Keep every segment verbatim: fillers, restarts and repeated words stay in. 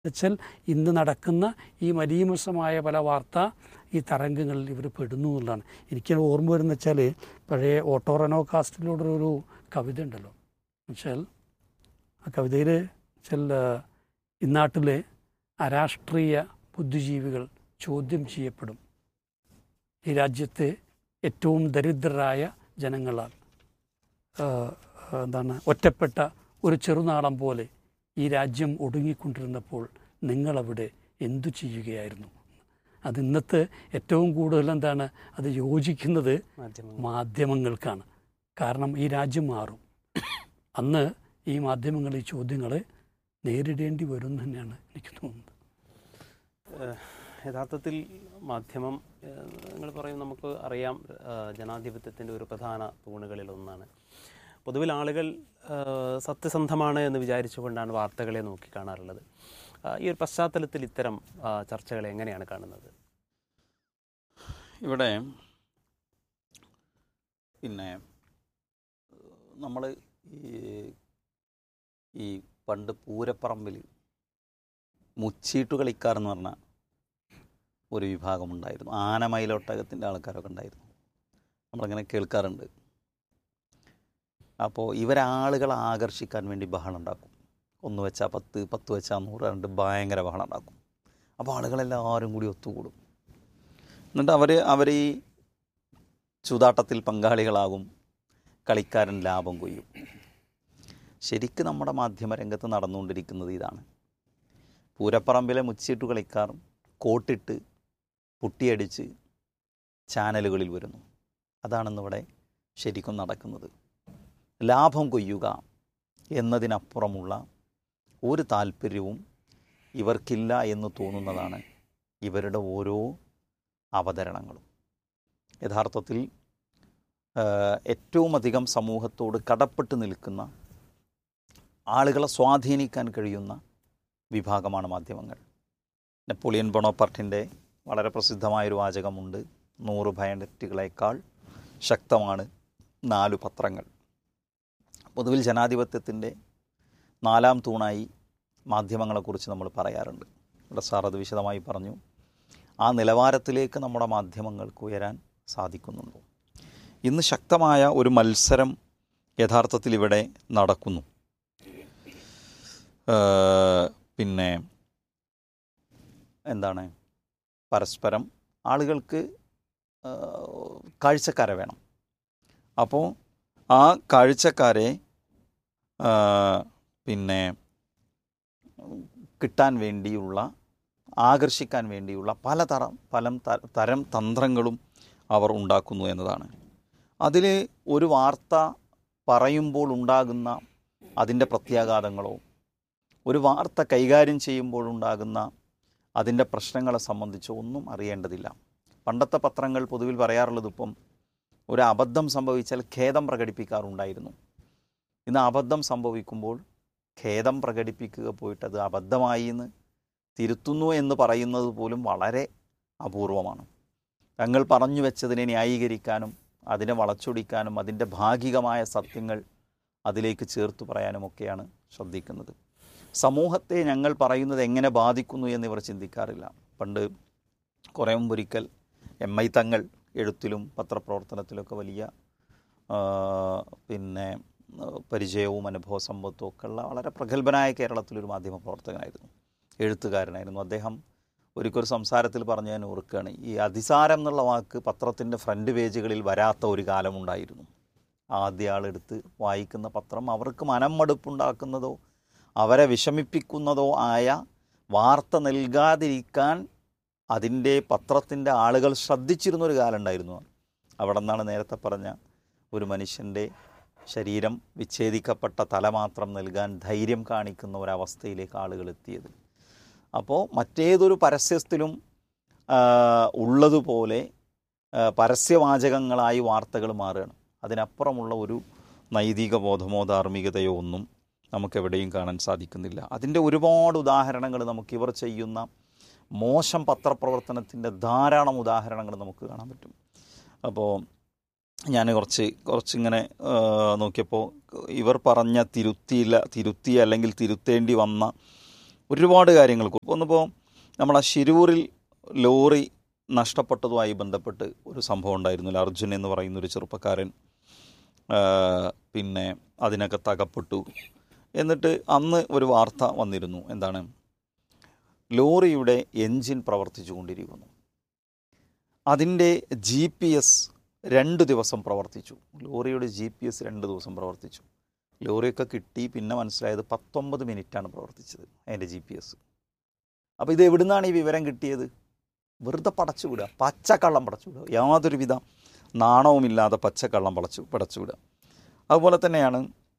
വെച്ചാൽ ഇന്ന് നടക്കുന്ന ഈ മലീമസമായ പല വാർത്ത ഈ തരംഗങ്ങളിൽ ഇവർ പെടുന്നു എന്നുള്ളതാണ്. എനിക്ക് ഓർമ്മ വരുന്ന വെച്ചാൽ പഴയ ഓട്ടോറനോ കാസ്റ്റിലൂടെ ഒരു കവിത ഉണ്ടല്ലോ. വെച്ചാൽ ആ കവിതയിൽ വെച്ചാൽ ഇന്നാട്ടിലെ അരാഷ്ട്രീയ ബുദ്ധിജീവികൾ ചോദ്യം ചെയ്യപ്പെടും. ഈ രാജ്യത്തെ ഏറ്റവും ദരിദ്രരായ ജനങ്ങളാൽ എന്താണ് ഒറ്റപ്പെട്ട ഒരു ചെറുനാടൻ പോലെ ഈ രാജ്യം ഒടുങ്ങിക്കൊണ്ടിരുന്നപ്പോൾ നിങ്ങളവിടെ എന്തു ചെയ്യുകയായിരുന്നു? അത് ഇന്നത്തെ ഏറ്റവും കൂടുതൽ എന്താണ് അത് യോജിക്കുന്നത് മാധ്യമങ്ങൾക്കാണ്. കാരണം ഈ രാജ്യം മാറും. അന്ന് ഈ മാധ്യമങ്ങൾ ഈ ചോദ്യങ്ങളെ നേരിടേണ്ടി വരും തന്നെയാണ് എനിക്ക് തോന്നുന്നത്. യഥാർത്ഥത്തിൽ മാധ്യമം നിങ്ങൾ പറയും, നമുക്ക് അറിയാം, ജനാധിപത്യത്തിൻ്റെ ഒരു പ്രധാന തൂണുകളിലൊന്നാണ്. പൊതുവിൽ ആളുകൾ സത്യസന്ധമാണ് എന്ന് വിചാരിച്ചുകൊണ്ടാണ് വാർത്തകളെ നോക്കിക്കാണാറുള്ളത്. ഈ ഒരു പശ്ചാത്തലത്തിൽ ഇത്തരം ചർച്ചകളെ എങ്ങനെയാണ് കാണുന്നത്? ഇവിടെ പിന്നെ നമ്മൾ ഈ ഈ പണ്ട് പൂരപ്പറമ്പിൽ മുച്ചീട്ടു കളിക്കാർ എന്ന് പറഞ്ഞ ഒരു വിഭാഗമുണ്ടായിരുന്നു. ആനമയിലൊട്ടകത്തിൻ്റെ ആൾക്കാരൊക്കെ ഉണ്ടായിരുന്നു. നമ്മളങ്ങനെ കേൾക്കാറുണ്ട്. അപ്പോൾ ഇവരാളുകളെ ആകർഷിക്കാൻ വേണ്ടി ബഹളം ഉണ്ടാക്കും. ഒന്ന് വെച്ചാൽ പത്ത്, പത്ത് വെച്ചാൽ നൂറ് രണ്ട് ഭയങ്കര ബഹളം ഉണ്ടാക്കും. അപ്പോൾ ആളുകളെല്ലാവരും കൂടി ഒത്തുകൂടും. എന്നിട്ട് അവർ അവർ ഈ ചൂതാട്ടത്തിൽ പങ്കാളികളാകും. കളിക്കാരൻ ലാഭം കൊയ്യും. ശരിക്കും നമ്മുടെ മാധ്യമരംഗത്ത് നടന്നുകൊണ്ടിരിക്കുന്നത് ഇതാണ്. പൂരപ്പറമ്പിലെ മുച്ചീട്ടു കളിക്കാർ കോട്ടിട്ട് പുട്ടിയടിച്ച് ചാനലുകളിൽ വരുന്നു. അതാണെന്നിവിടെ ശരിക്കും നടക്കുന്നത്. ലാഭം കൊയ്യുക എന്നതിനപ്പുറമുള്ള ഒരു താല്പര്യവും ഇവർക്കില്ല എന്ന് തോന്നുന്നതാണ് ഇവരുടെ ഓരോ അവതരണങ്ങളും. യഥാർത്ഥത്തിൽ ഏറ്റവും അധികം സമൂഹത്തോട് കടപ്പെട്ട് നിൽക്കുന്ന, ആളുകളെ സ്വാധീനിക്കാൻ കഴിയുന്ന വിഭാഗമാണ് മാധ്യമങ്ങൾ. നെപ്പോളിയൻ ബൊണോപ്പാർട്ടിൻ്റെ വളരെ പ്രസിദ്ധമായൊരു വാചകമുണ്ട്: നൂറ് ഭയനറ്റുകളേക്കാൾ ശക്തമാണ് നാലു പത്രങ്ങൾ. പൊതുവിൽ ജനാധിപത്യത്തിൻ്റെ നാലാം തൂണായി മാധ്യമങ്ങളെക്കുറിച്ച് നമ്മൾ പറയാറുണ്ട്. ഇവിടെ സാർ അത് വിശദമായി പറഞ്ഞു. ആ നിലവാരത്തിലേക്ക് നമ്മുടെ മാധ്യമങ്ങൾക്ക് ഉയരാൻ സാധിക്കുന്നുണ്ടോ? ഇന്ന് ശക്തമായ ഒരു മത്സരം യഥാർത്ഥത്തിൽ ഇവിടെ നടക്കുന്നു. പിന്നെ എന്താണ്, പരസ്പരം ആളുകൾക്ക് കാഴ്ചക്കാരെ വേണം. അപ്പോൾ ആ കാഴ്ചക്കാരെ പിന്നെ കിട്ടാൻ വേണ്ടിയുള്ള, ആകർഷിക്കാൻ വേണ്ടിയുള്ള പലതരം പല തരം തന്ത്രങ്ങളും അവർ ഉണ്ടാക്കുന്നു എന്നതാണ്. അതിൽ ഒരു വാർത്ത പറയുമ്പോൾ ഉണ്ടാകുന്ന അതിൻ്റെ പ്രത്യാഘാതങ്ങളോ, ഒരു വാർത്ത കൈകാര്യം ചെയ്യുമ്പോഴുണ്ടാകുന്ന അതിൻ്റെ പ്രശ്നങ്ങളെ സംബന്ധിച്ചോ ഒന്നും അറിയേണ്ടതില്ല. പണ്ടത്തെ പത്രങ്ങൾ പൊതുവിൽ പറയാറുള്ളത്, ഇപ്പം ഒരു അബദ്ധം സംഭവിച്ചാൽ ഖേദം പ്രകടിപ്പിക്കാറുണ്ടായിരുന്നു. ഇന്ന് അബദ്ധം സംഭവിക്കുമ്പോൾ ഖേദം പ്രകടിപ്പിക്കുക പോയിട്ട് അത് അബദ്ധമായി എന്ന് തിരുത്തുന്നു എന്ന് പറയുന്നത് പോലും വളരെ അപൂർവമാണ്. തങ്ങൾ പറഞ്ഞു വെച്ചതിനെ ന്യായീകരിക്കാനും അതിനെ വളച്ചൊടിക്കാനും അതിൻ്റെ ഭാഗികമായ സത്യങ്ങൾ അതിലേക്ക് ചേർത്ത് പറയാനുമൊക്കെയാണ് ശ്രദ്ധിക്കുന്നത്. സമൂഹത്തെ ഞങ്ങൾ പറയുന്നത് എങ്ങനെ ബാധിക്കുന്നു എന്നിവർ ചിന്തിക്കാറില്ല. പണ്ട് കുറേ മുമ്പൊരിക്കൽ എം ഐ തങ്ങൾ എഴുത്തിലും പത്രപ്രവർത്തനത്തിലൊക്കെ വലിയ പിന്നെ പരിചയവും അനുഭവ സമ്പത്തും ഒക്കെ ഉള്ള വളരെ പ്രഗത്ഭനായ കേരളത്തിലൊരു മാധ്യമ പ്രവർത്തകനായിരുന്നു, എഴുത്തുകാരനായിരുന്നു. അദ്ദേഹം ഒരിക്കൽ സംസാരത്തിൽ പറഞ്ഞു, ഞാൻ ഓർക്കുകയാണ്, ഈ അതിസാരം എന്നുള്ള വാക്ക് പത്രത്തിൻ്റെ ഫ്രണ്ട് പേജുകളിൽ വരാത്ത ഒരു കാലമുണ്ടായിരുന്നു. ആദ്യ ആളെടുത്ത് വായിക്കുന്ന പത്രം അവർക്ക് മനം മടുപ്പുണ്ടാക്കുന്നതോ അവരെ വിഷമിപ്പിക്കുന്നതോ ആയ വാർത്ത നൽകാതിരിക്കാൻ അതിൻ്റെ പത്രത്തിൻ്റെ ആളുകൾ ശ്രദ്ധിച്ചിരുന്നൊരു കാലം ഉണ്ടായിരുന്നു. അവിടെ നിന്നാണ് നേരത്തെ പറഞ്ഞ ഒരു മനുഷ്യൻ്റെ ശരീരം വിച്ഛേദിക്കപ്പെട്ട തല മാത്രം നൽകാൻ ധൈര്യം കാണിക്കുന്ന ഒരവസ്ഥയിലേക്ക് ആളുകൾ എത്തിയത്. അപ്പോൾ മറ്റേതൊരു പരസ്യത്തിലും ഉള്ളതുപോലെ പരസ്യവാചകങ്ങളായി വാർത്തകൾ മാറുകയാണ്. അതിനപ്പുറമുള്ള ഒരു നൈതിക ബോധമോ ധാർമ്മികതയോ ഒന്നും നമുക്കെവിടെയും കാണാൻ സാധിക്കുന്നില്ല. അതിൻ്റെ ഒരുപാട് ഉദാഹരണങ്ങൾ നമുക്ക്, ഇവർ ചെയ്യുന്ന മോശം പത്രപ്രവർത്തനത്തിൻ്റെ ധാരാളം ഉദാഹരണങ്ങൾ നമുക്ക് കാണാൻ പറ്റും. അപ്പോൾ ഞാൻ കുറച്ച് കുറച്ചിങ്ങനെ നോക്കിയപ്പോൾ ഇവർ പറഞ്ഞ തിരുത്തിയില്ല തിരുത്തി അല്ലെങ്കിൽ തിരുത്തേണ്ടി വന്ന ഒരുപാട് കാര്യങ്ങൾ. ഒന്നിപ്പോൾ നമ്മളെ ശിരൂരിൽ ലോറി നഷ്ടപ്പെട്ടതുമായി ബന്ധപ്പെട്ട് ഒരു സംഭവം ഉണ്ടായിരുന്നില്ല. അർജുൻ എന്ന് പറയുന്നൊരു ചെറുപ്പക്കാരൻ പിന്നെ അതിനകത്ത് അകപ്പെട്ടു. എന്നിട്ട് അന്ന് ഒരു വാർത്ത വന്നിരുന്നു. എന്താണ്? ലോറിയുടെ എൻജിൻ പ്രവർത്തിച്ചു കൊണ്ടിരിക്കുന്നു. അതിൻ്റെ ജി പി എസ് രണ്ട് ദിവസം പ്രവർത്തിച്ചു. ലോറിയുടെ ജി പി എസ് രണ്ട് ദിവസം പ്രവർത്തിച്ചു. ലോറിയൊക്കെ കിട്ടി. പിന്നെ മനസ്സിലായത് പത്തൊമ്പത് മിനിറ്റാണ് പ്രവർത്തിച്ചത് അതിൻ്റെ ജി പി എസ്. അപ്പോൾ ഇത് എവിടുന്നാണ് ഈ വിവരം കിട്ടിയത്? വെറുതെ പടച്ചുവിടുക, പച്ചക്കള്ളം പടച്ചുവിടുക, യാതൊരുവിധ നാണവുമില്ലാതെ പച്ചക്കള്ളം പടച്ചു പടച്ചുവിടുക. അതുപോലെ തന്നെയാണ്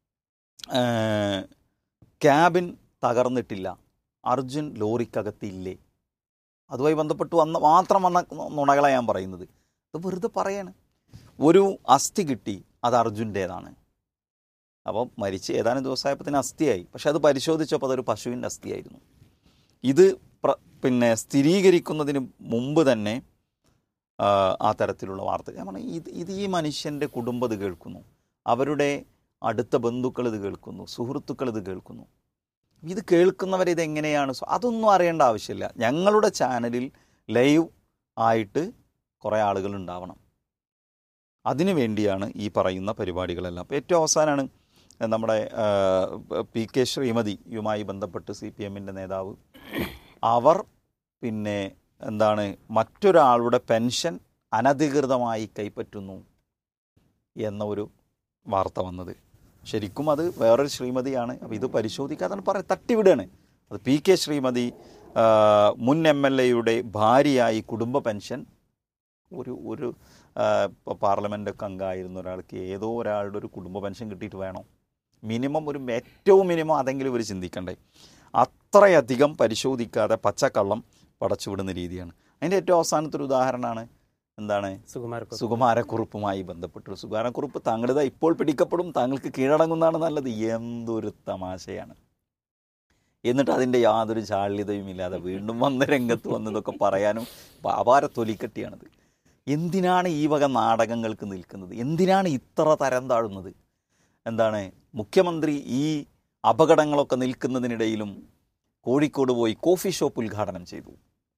ക്യാബിൻ തകർന്നിട്ടില്ല, അർജുൻ ലോറിക്കകത്തില്ലേ, അതുമായി ബന്ധപ്പെട്ട് വന്ന മാത്രം വന്ന നുണകളാണ് ഞാൻ പറയുന്നത്. അത് വെറുതെ പറയാണ്. ഒരു അസ്ഥി കിട്ടി, അത് അർജുൻ്റേതാണ്. അപ്പം മരിച്ച് ഏതാനും ദിവസമായപ്പോൾ തന്നെ അസ്ഥിയായി. പക്ഷെ അത് പരിശോധിച്ചപ്പോൾ അതൊരു പശുവിൻ്റെ അസ്ഥിയായിരുന്നു. ഇത് പ്ര പിന്നെ സ്ഥിരീകരിക്കുന്നതിന് മുമ്പ് തന്നെ ആ തരത്തിലുള്ള വാർത്ത ഞാൻ പറഞ്ഞു. ഇത് ഇത് ഈ മനുഷ്യൻ്റെ കുടുംബം ഇത് കേൾക്കുന്നു, അവരുടെ അടുത്ത ബന്ധുക്കൾ ഇത് കേൾക്കുന്നു, സുഹൃത്തുക്കൾ ഇത് കേൾക്കുന്നു. ഇത് കേൾക്കുന്നവരിതെങ്ങനെയാണ്? അതൊന്നും അറിയേണ്ട ആവശ്യമില്ല. ഞങ്ങളുടെ ചാനലിൽ ലൈവ് ആയിട്ട് കുറേ ആളുകൾ ഉണ്ടാവണം. അതിനു വേണ്ടിയാണ് ഈ പറയുന്ന പരിപാടികളെല്ലാം. അപ്പോൾ ഏറ്റവും അവസാനമാണ് നമ്മുടെ പി കെ ശ്രീമതിയുമായി ബന്ധപ്പെട്ട് സി പി എമ്മിൻ്റെ നേതാവ് അവർ പിന്നെ എന്താണ് മറ്റൊരാളുടെ പെൻഷൻ അനധികൃതമായി കൈപ്പറ്റുന്നു എന്ന ഒരു വാർത്ത വന്നത്. ശരിക്കും അത് വേറൊരു ശ്രീമതിയാണ്. അപ്പോൾ ഇത് പരിശോധിക്കാതെ പറ തട്ടിവിടുകയാണ്. അത് പി കെ ശ്രീമതി മുൻ എം എൽ എയുടെ ഭാര്യയായി കുടുംബ പെൻഷൻ ഒരു ഒരു പാർലമെൻ്റൊക്കെ അംഗമായിരുന്ന ഒരാൾക്ക് ഏതോ ഒരാളുടെ ഒരു കുടുംബ പെൻഷൻ കിട്ടിയിട്ട് വേണോ? മിനിമം ഒരു ഏറ്റവും മിനിമം അതെങ്കിലും ഇവർ ചിന്തിക്കണ്ടേ? അത്രയധികം പരിശോധിക്കാതെ പച്ചക്കള്ളം പടച്ചുവിടുന്ന രീതിയാണ്. അതിൻ്റെ ഏറ്റവും അവസാനത്തെ ഒരു ഉദാഹരണമാണ് എന്താണ്? സുകുമാരക്കുറുപ്പുമായി ബന്ധപ്പെട്ടു. സുകുമാരക്കുറുപ്പ് താങ്കളുടെ ഇപ്പോൾ പിടിക്കപ്പെടും, താങ്കൾക്ക് കീഴടങ്ങുന്നതാണ് നല്ലത്. എന്തൊരു തമാശയാണ്. എന്നിട്ട് അതിൻ്റെ യാതൊരു ജാള്യതയും ഇല്ലാതെ വീണ്ടും വന്ന രംഗത്ത് വന്നതൊക്കെ പറയാനും അപാര തൊലിക്കട്ടിയാണത്. എന്തിനാണ് ഈ വക നാടകങ്ങൾക്ക് നിൽക്കുന്നത്? എന്തിനാണ് ഇത്ര തരം താഴുന്നത്? എന്താണ് മുഖ്യമന്ത്രി ഈ അപകടങ്ങളൊക്കെ നിൽക്കുന്നതിനിടയിലും കോഴിക്കോട് പോയി കോഫി ഷോപ്പ് ഉദ്ഘാടനം ചെയ്തു.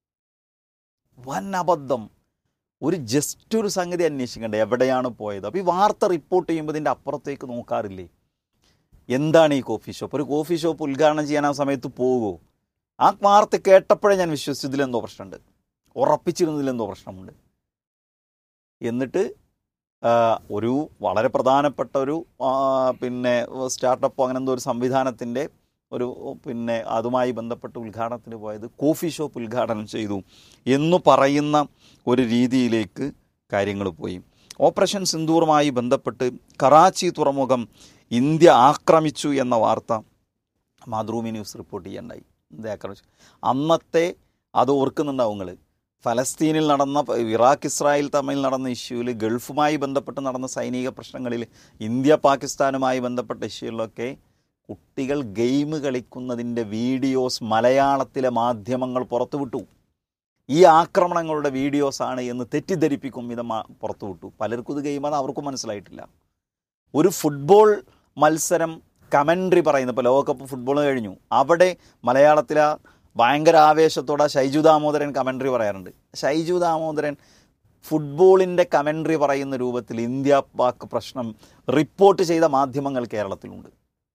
വൻ അബദ്ധം. ഒരു ജസ്റ്റ് ഒരു സംഗതി അന്വേഷിക്കണ്ടേ എവിടെയാണ് പോയത്? അപ്പോൾ ഈ വാർത്ത റിപ്പോർട്ട് ചെയ്യുമ്പോൾ ഇതിൻ്റെ അപ്പുറത്തേക്ക് നോക്കാറില്ലേ? എന്താണ് ഈ കോഫി ഷോപ്പ്? ഒരു കോഫി ഷോപ്പ് ഉദ്ഘാടനം ചെയ്യാൻ ആ സമയത്ത് പോകുമോ? ആ വാർത്ത കേട്ടപ്പോഴേ ഞാൻ വിശ്വസിച്ചു ഇതിലെന്തോ പ്രശ്നമുണ്ട്, ഉറപ്പിച്ചിരുന്നതിലെന്തോ പ്രശ്നമുണ്ട്. എന്നിട്ട് ഒരു വളരെ പ്രധാനപ്പെട്ട ഒരു പിന്നെ സ്റ്റാർട്ടപ്പ് അങ്ങനെ എന്തോ ഒരു സംവിധാനത്തിൻ്റെ ഒരു പിന്നെ അതുമായി ബന്ധപ്പെട്ട് ഉദ്ഘാടനത്തിന് പോയത് കോഫി ഷോപ്പ് ഉദ്ഘാടനം ചെയ്തു എന്ന് പറയുന്ന ഒരു രീതിയിലേക്ക് കാര്യങ്ങൾ പോയി. ഓപ്പറേഷൻ സിന്ദൂറുമായി ബന്ധപ്പെട്ട് കറാച്ചി തുറമുഖം ഇന്ത്യ ആക്രമിച്ചു എന്ന വാർത്ത മാതൃഭൂമി ന്യൂസ് റിപ്പോർട്ട് ചെയ്യണ്ടായി. ഇന്ത്യ ആക്രമിച്ചു. അന്നത്തെ അത് ഓർക്കുന്നുണ്ടാവും നിങ്ങൾ. ഫലസ്തീനിൽ നടന്ന ഇറാഖ് ഇസ്രായേൽ തമ്മിൽ നടന്ന ഇഷ്യൂവിൽ, ഗൾഫുമായി ബന്ധപ്പെട്ട് നടന്ന സൈനിക പ്രശ്നങ്ങളിൽ, ഇന്ത്യ പാകിസ്ഥാനുമായി ബന്ധപ്പെട്ട ഇഷ്യൂകളിലൊക്കെ കുട്ടികൾ ഗെയിം കളിക്കുന്നതിൻ്റെ വീഡിയോസ് മലയാളത്തിലെ മാധ്യമങ്ങൾ പുറത്തുവിട്ടു. ഈ ആക്രമണങ്ങളുടെ വീഡിയോസാണ് എന്ന് തെറ്റിദ്ധരിപ്പിക്കും വിധം പുറത്തുവിട്ടു. പലർക്കും ഇത് ഗെയിമാണ്, അവർക്കും മനസ്സിലായിട്ടില്ല. ഒരു ഫുട്ബോൾ മത്സരം കമൻട്രി പറയുന്നത്, ഇപ്പോൾ ലോകകപ്പ് ഫുട്ബോൾ കഴിഞ്ഞു, അവിടെ മലയാളത്തിലെ ഭയങ്കര ആവേശത്തോടെ ഷൈജു ദാമോദരൻ കമൻട്രി പറയാറുണ്ട്. ഷൈജു ദാമോദരൻ ഫുട്ബോളിൻ്റെ കമൻട്രി പറയുന്ന രൂപത്തിൽ ഇന്ത്യ പാക് പ്രശ്നം റിപ്പോർട്ട് ചെയ്ത മാധ്യമങ്ങൾ കേരളത്തിലുണ്ട്.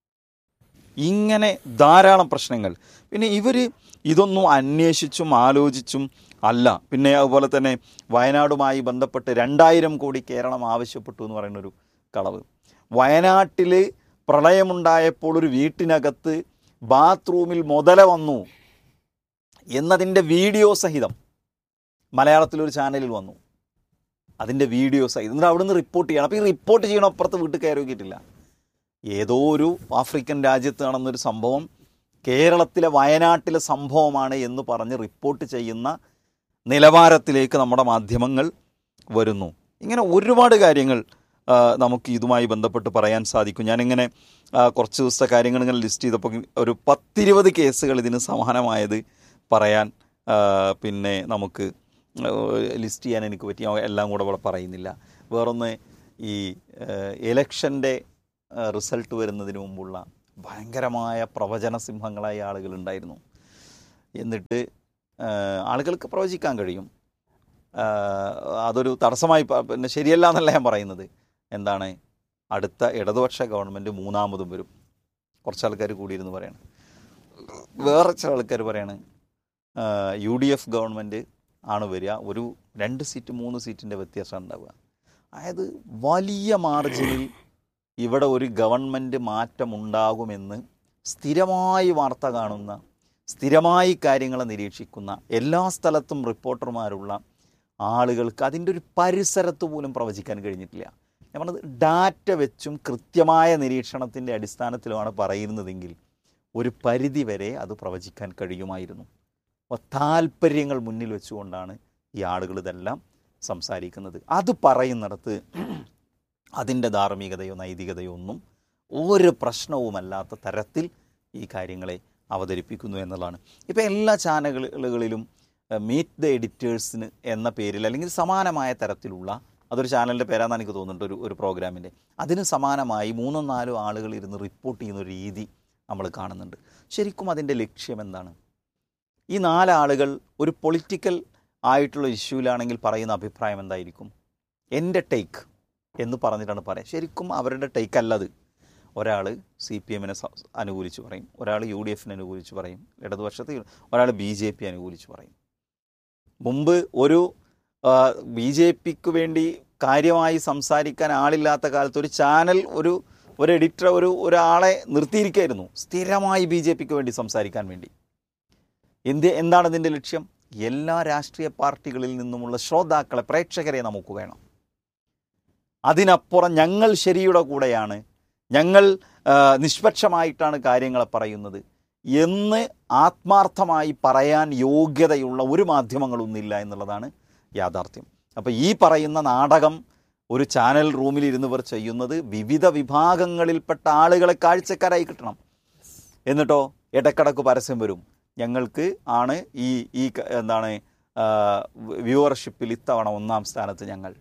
ഇങ്ങനെ ധാരാളം പ്രശ്നങ്ങൾ. പിന്നെ ഇവർ ഇതൊന്നും അന്വേഷിച്ചും ആലോചിച്ചും അല്ല. പിന്നെ അതുപോലെ തന്നെ വയനാടുമായി ബന്ധപ്പെട്ട് രണ്ടായിരം കോടി കേരളം ആവശ്യപ്പെട്ടു എന്ന് പറയുന്നൊരു കളവ്. വയനാട്ടിൽ പ്രളയമുണ്ടായപ്പോൾ ഒരു വീട്ടിനകത്ത് ബാത്റൂമിൽ മുതല വന്നു എന്നതിൻ്റെ വീഡിയോ സഹിതം മലയാളത്തിലൊരു ചാനലിൽ വന്നു. അതിൻ്റെ വീഡിയോ സഹിതം എന്നിട്ട് അവിടെ നിന്ന് റിപ്പോർട്ട് ചെയ്യണം. അപ്പോൾ ഈ റിപ്പോർട്ട് ചെയ്യണം അപ്പുറത്ത് വീട്ടിൽ കയറി നോക്കിയിട്ടില്ല. ഏതോ ഒരു ആഫ്രിക്കൻ രാജ്യത്ത് നടന്നൊരു സംഭവം കേരളത്തിലെ വയനാട്ടിലെ സംഭവമാണ് എന്ന് പറഞ്ഞ് റിപ്പോർട്ട് ചെയ്യുന്ന നിലവാരത്തിലേക്ക് നമ്മുടെ മാധ്യമങ്ങൾ വരുന്നു. ഇങ്ങനെ ഒരുപാട് കാര്യങ്ങൾ നമുക്ക് ഇതുമായി ബന്ധപ്പെട്ട് പറയാൻ സാധിക്കും. ഞാനിങ്ങനെ കുറച്ച് ദിവസത്തെ കാര്യങ്ങൾ ഇങ്ങനെ ലിസ്റ്റ് ചെയ്തപ്പോൾ ഒരു പത്തിരുപത് കേസുകൾ ഇതിന് സമാനമായത് പറയാൻ പിന്നെ നമുക്ക് ലിസ്റ്റ് ചെയ്യാൻ എനിക്ക് പറ്റി. എല്ലാം കൂടെ ഇവിടെ പറയുന്നില്ല. വേറൊന്ന്, ഈ ഇലക്ഷൻ്റെ റിസൾട്ട് വരുന്നതിന് മുമ്പുള്ള ഭയങ്കരമായ പ്രവചന സിംഹങ്ങളായ ആളുകളുണ്ടായിരുന്നു. എന്നിട്ട് ആളുകൾക്ക് പ്രവചിക്കാൻ കഴിയും. അതൊരു തടസ്സമായി പിന്നെ ശരിയല്ല എന്നല്ല ഞാൻ പറയുന്നത്. എന്താണ്, അടുത്ത ഇടതുപക്ഷ ഗവൺമെൻറ് മൂന്നാമതും വരും. കുറച്ച് ആൾക്കാർ കൂടിയിരുന്ന് പറയാണ്. വേറെ ചില ആൾക്കാർ പറയാണ് യു ഡി എഫ് ഗവൺമെൻറ് ആണ് വരിക, ഒരു രണ്ട് സീറ്റ് മൂന്ന് സീറ്റിൻ്റെ വ്യത്യാസം ഉണ്ടാവുക. അതായത് വലിയ മാർജിനിൽ ഇവിടെ ഒരു ഗവൺമെൻറ് മാറ്റമുണ്ടാകുമെന്ന് സ്ഥിരമായി വാർത്ത കാണുന്ന, സ്ഥിരമായി കാര്യങ്ങളെ നിരീക്ഷിക്കുന്ന, എല്ലാ സ്ഥലത്തും റിപ്പോർട്ടർമാരുള്ള ആളുകൾക്ക് അതിൻ്റെ ഒരു പരിസരത്ത് പോലും പ്രവചിക്കാൻ കഴിഞ്ഞിട്ടില്ല. ഞാൻ പറഞ്ഞത് ഡാറ്റ വെച്ചും കൃത്യമായ നിരീക്ഷണത്തിൻ്റെ അടിസ്ഥാനത്തിലുമാണ് പറയുന്നതെങ്കിൽ ഒരു പരിധി വരെ അത് പ്രവചിക്കാൻ കഴിയുമായിരുന്നു. അപ്പോൾ താല്പര്യങ്ങൾ മുന്നിൽ വെച്ചുകൊണ്ടാണ് ഈ ആളുകൾ ഇതെല്ലാം സംസാരിക്കുന്നത്. അത് പറയുന്നിടത്ത് അതിൻ്റെ ധാർമ്മികതയോ നൈതികതയോ ഒന്നും ഒരു പ്രശ്നവുമല്ലാത്ത തരത്തിൽ ഈ കാര്യങ്ങളെ അവതരിപ്പിക്കുന്നു എന്നുള്ളതാണ്. ഇപ്പോൾ എല്ലാ ചാനലുകളിലും മീറ്റ് ദ എഡിറ്റേഴ്സിന് എന്ന പേരിൽ അല്ലെങ്കിൽ സമാനമായ തരത്തിലുള്ള, അതൊരു ചാനലിൻ്റെ പേരാണെന്ന് എനിക്ക് തോന്നുന്നുണ്ട്, ഒരു ഒരു പ്രോഗ്രാമിൻ്റെ, അതിന് സമാനമായി മൂന്നോ നാലോ ആളുകൾ ഇരുന്ന് റിപ്പോർട്ട് ചെയ്യുന്ന ഒരു രീതി നമ്മൾ കാണുന്നുണ്ട്. ശരിക്കും അതിൻ്റെ ലക്ഷ്യം എന്താണ്? ഈ നാലാളുകൾ ഒരു പൊളിറ്റിക്കൽ ആയിട്ടുള്ള ഇഷ്യൂവിലാണെങ്കിൽ പറയുന്ന അഭിപ്രായം എന്തായിരിക്കും? എൻ്റെ ടേക്ക് എന്ന് പറഞ്ഞിട്ടാണ് പറയുക. ശരിക്കും അവരുടെ ടേക്ക് അല്ലത്. ഒരാൾ സി പി എമ്മിനെ അനുകൂലിച്ച് പറയും, ഒരാൾ യു ഡി എഫിനെ അനുകൂലിച്ച് പറയും, ഇടതുപക്ഷത്തെ ഒരാൾ ബി ജെ പി അനുകൂലിച്ച് പറയും. മുമ്പ് ഒരു ബി ജെ പിക്ക് വേണ്ടി കാര്യമായി സംസാരിക്കാൻ ആളില്ലാത്ത കാലത്ത് ഒരു ചാനൽ ഒരു ഒരു എഡിറ്റർ ഒരു ഒരാളെ നിർത്തിയിരിക്കുകയായിരുന്നു സ്ഥിരമായി ബി ജെ പിക്ക് വേണ്ടി സംസാരിക്കാൻ വേണ്ടി. എന്ത് എന്താണ് ഇതിൻ്റെ ലക്ഷ്യം? എല്ലാ രാഷ്ട്രീയ പാർട്ടികളിൽ നിന്നുമുള്ള ശ്രോതാക്കളെ, പ്രേക്ഷകരെ നമുക്ക് വേണം. അതിനപ്പുറം ഞങ്ങൾ ശരിയുടെ കൂടെയാണ്, ഞങ്ങൾ നിഷ്പക്ഷമായിട്ടാണ് കാര്യങ്ങളെ പറയുന്നത് എന്ന് ആത്മാർത്ഥമായി പറയാൻ യോഗ്യതയുള്ള ഒരു മാധ്യമങ്ങളൊന്നുമില്ല എന്നുള്ളതാണ് യാഥാർത്ഥ്യം. അപ്പോൾ ഈ പറയുന്ന നാടകം ഒരു ചാനൽ റൂമിൽ ഇരുന്നവർ ചെയ്യുന്നത് വിവിധ വിഭാഗങ്ങളിൽപ്പെട്ട ആളുകളെ കാഴ്ചക്കാരായി കിട്ടണം. എന്നിട്ടോ ഇടക്കിടക്ക് പരസ്യം വരും, ഞങ്ങൾക്ക് ആണ് ഈ ഈ എന്താണ് വ്യൂവർഷിപ്പിൽ ഇത്തവണ ഒന്നാം സ്ഥാനത്ത് ഞങ്ങൾ.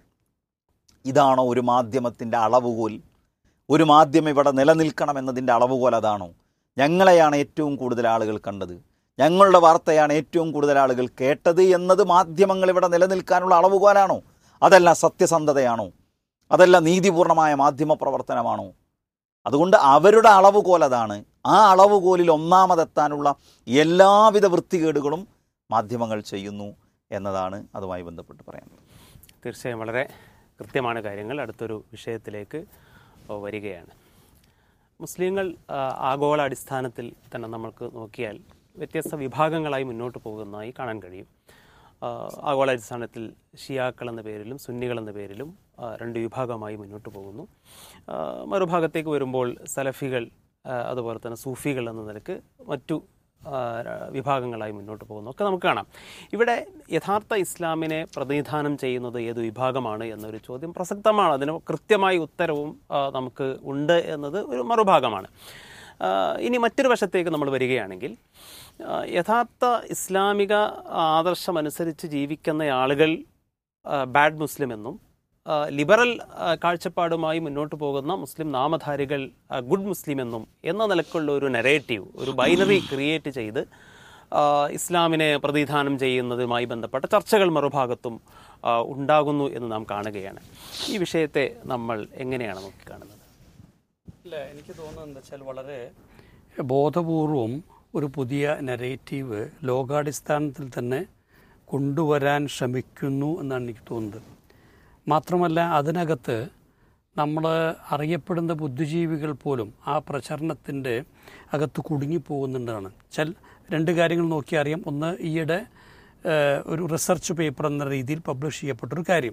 ഇതാണോ ഒരു മാധ്യമത്തിൻ്റെ അളവുകോൽ? ഒരു മാധ്യമം ഇവിടെ നിലനിൽക്കണം എന്നതിൻ്റെ അളവുകോൽ അതാണോ? ഞങ്ങളെയാണ് ഏറ്റവും കൂടുതൽ ആളുകൾ കണ്ടത്, ഞങ്ങളുടെ വാർത്തയാണ് ഏറ്റവും കൂടുതൽ ആളുകൾ കേട്ടത് എന്നത് മാധ്യമങ്ങൾ ഇവിടെ നിലനിൽക്കാനുള്ള അളവുകോലാണോ? അതല്ല സത്യസന്ധതയാണോ? അതല്ല നീതിപൂർണമായ മാധ്യമ പ്രവർത്തനമാണോ? അതുകൊണ്ട് അവരുടെ അളവുകോൽ അതാണ്. ആ അളവുകോലിൽ ഒന്നാമതെത്താനുള്ള എല്ലാവിധ വൃത്തികേടുകളും മാധ്യമങ്ങൾ ചെയ്യുന്നു എന്നതാണ് അതുമായി ബന്ധപ്പെട്ട് പറയാനുള്ളത്. തീർച്ചയായും വളരെ കൃത്യമാണ് കാര്യങ്ങൾ. അടുത്തൊരു വിഷയത്തിലേക്ക് വരികയാണ്. മുസ്ലിങ്ങൾ ആഗോള അടിസ്ഥാനത്തിൽ തന്നെ നമ്മൾക്ക് നോക്കിയാൽ വ്യത്യസ്ത വിഭാഗങ്ങളായി മുന്നോട്ട് പോകുന്നതായി കാണാൻ കഴിയും. ആഗോള അടിസ്ഥാനത്തിൽ ഷിയാക്കൾ എന്ന പേരിലും സുന്നികൾ എന്ന പേരിലും രണ്ട് വിഭാഗമായി മുന്നോട്ട് പോകുന്നു. മറുഭാഗത്തേക്ക് വരുമ്പോൾ സലഫികൾ, അതുപോലെ തന്നെ സൂഫികൾ എന്ന നിലക്ക് മറ്റു വിഭാഗങ്ങളായി മുന്നോട്ട് പോകുന്നു ഒക്കെ നമുക്ക് കാണാം. ഇവിടെ യഥാർത്ഥ ഇസ്ലാമിനെ പ്രതിനിധാനം ചെയ്യുന്നത് ഏത് വിഭാഗമാണ് എന്നൊരു ചോദ്യം പ്രസക്തമാണ്. അതിന് കൃത്യമായ ഉത്തരവും നമുക്ക് ഉണ്ട് എന്നത് ഒരു മറുഭാഗമാണ്. ഇനി മറ്റൊരു വശത്തേക്ക് നമ്മൾ വരികയാണെങ്കിൽ, യഥാർത്ഥ ഇസ്ലാമിക ആദർശമനുസരിച്ച് ജീവിക്കുന്ന ആളുകൾ ബാഡ് മുസ്ലിം എന്നും ലിബറൽ കാഴ്ചപ്പാടുമായി മുന്നോട്ട് പോകുന്ന മുസ്ലിം നാമധാരികൾ ഗുഡ് മുസ്ലിം എന്നും എന്ന നിലക്കുള്ള ഒരു നെറേറ്റീവ്, ഒരു ബൈനറി ക്രിയേറ്റ് ചെയ്ത് ഇസ്ലാമിനെ പ്രതിനിധാനം ചെയ്യുന്നതുമായി ബന്ധപ്പെട്ട ചർച്ചകൾ മറുഭാഗത്തും ഉണ്ടാകുന്നു എന്ന് നാം കാണുകയാണ്. ഈ വിഷയത്തെ നമ്മൾ എങ്ങനെയാണ് നോക്കിക്കാണുന്നത്? ഇല്ല, എനിക്ക് തോന്നുന്നത് എന്താ വെച്ചാൽ വളരെ ബോധപൂർവം ഒരു പുതിയ നെറേറ്റീവ് ലോകാടിസ്ഥാനത്തിൽ തന്നെ കൊണ്ടുവരാൻ ശ്രമിക്കുന്നു എന്നാണ് എനിക്ക് തോന്നുന്നത്. മാത്രമല്ല, അതിനകത്ത് നമ്മൾ അറിയപ്പെടുന്ന ബുദ്ധിജീവികൾ പോലും ആ പ്രചരണത്തിൻ്റെ അകത്ത് കുടുങ്ങിപ്പോകുന്നുണ്ടാണ്. ചില രണ്ട് കാര്യങ്ങൾ നോക്കി അറിയാം. ഒന്ന്, ഈയിടെ ഒരു റിസർച്ച് പേപ്പർ എന്ന രീതിയിൽ പബ്ലിഷ് ചെയ്യപ്പെട്ടൊരു കാര്യം,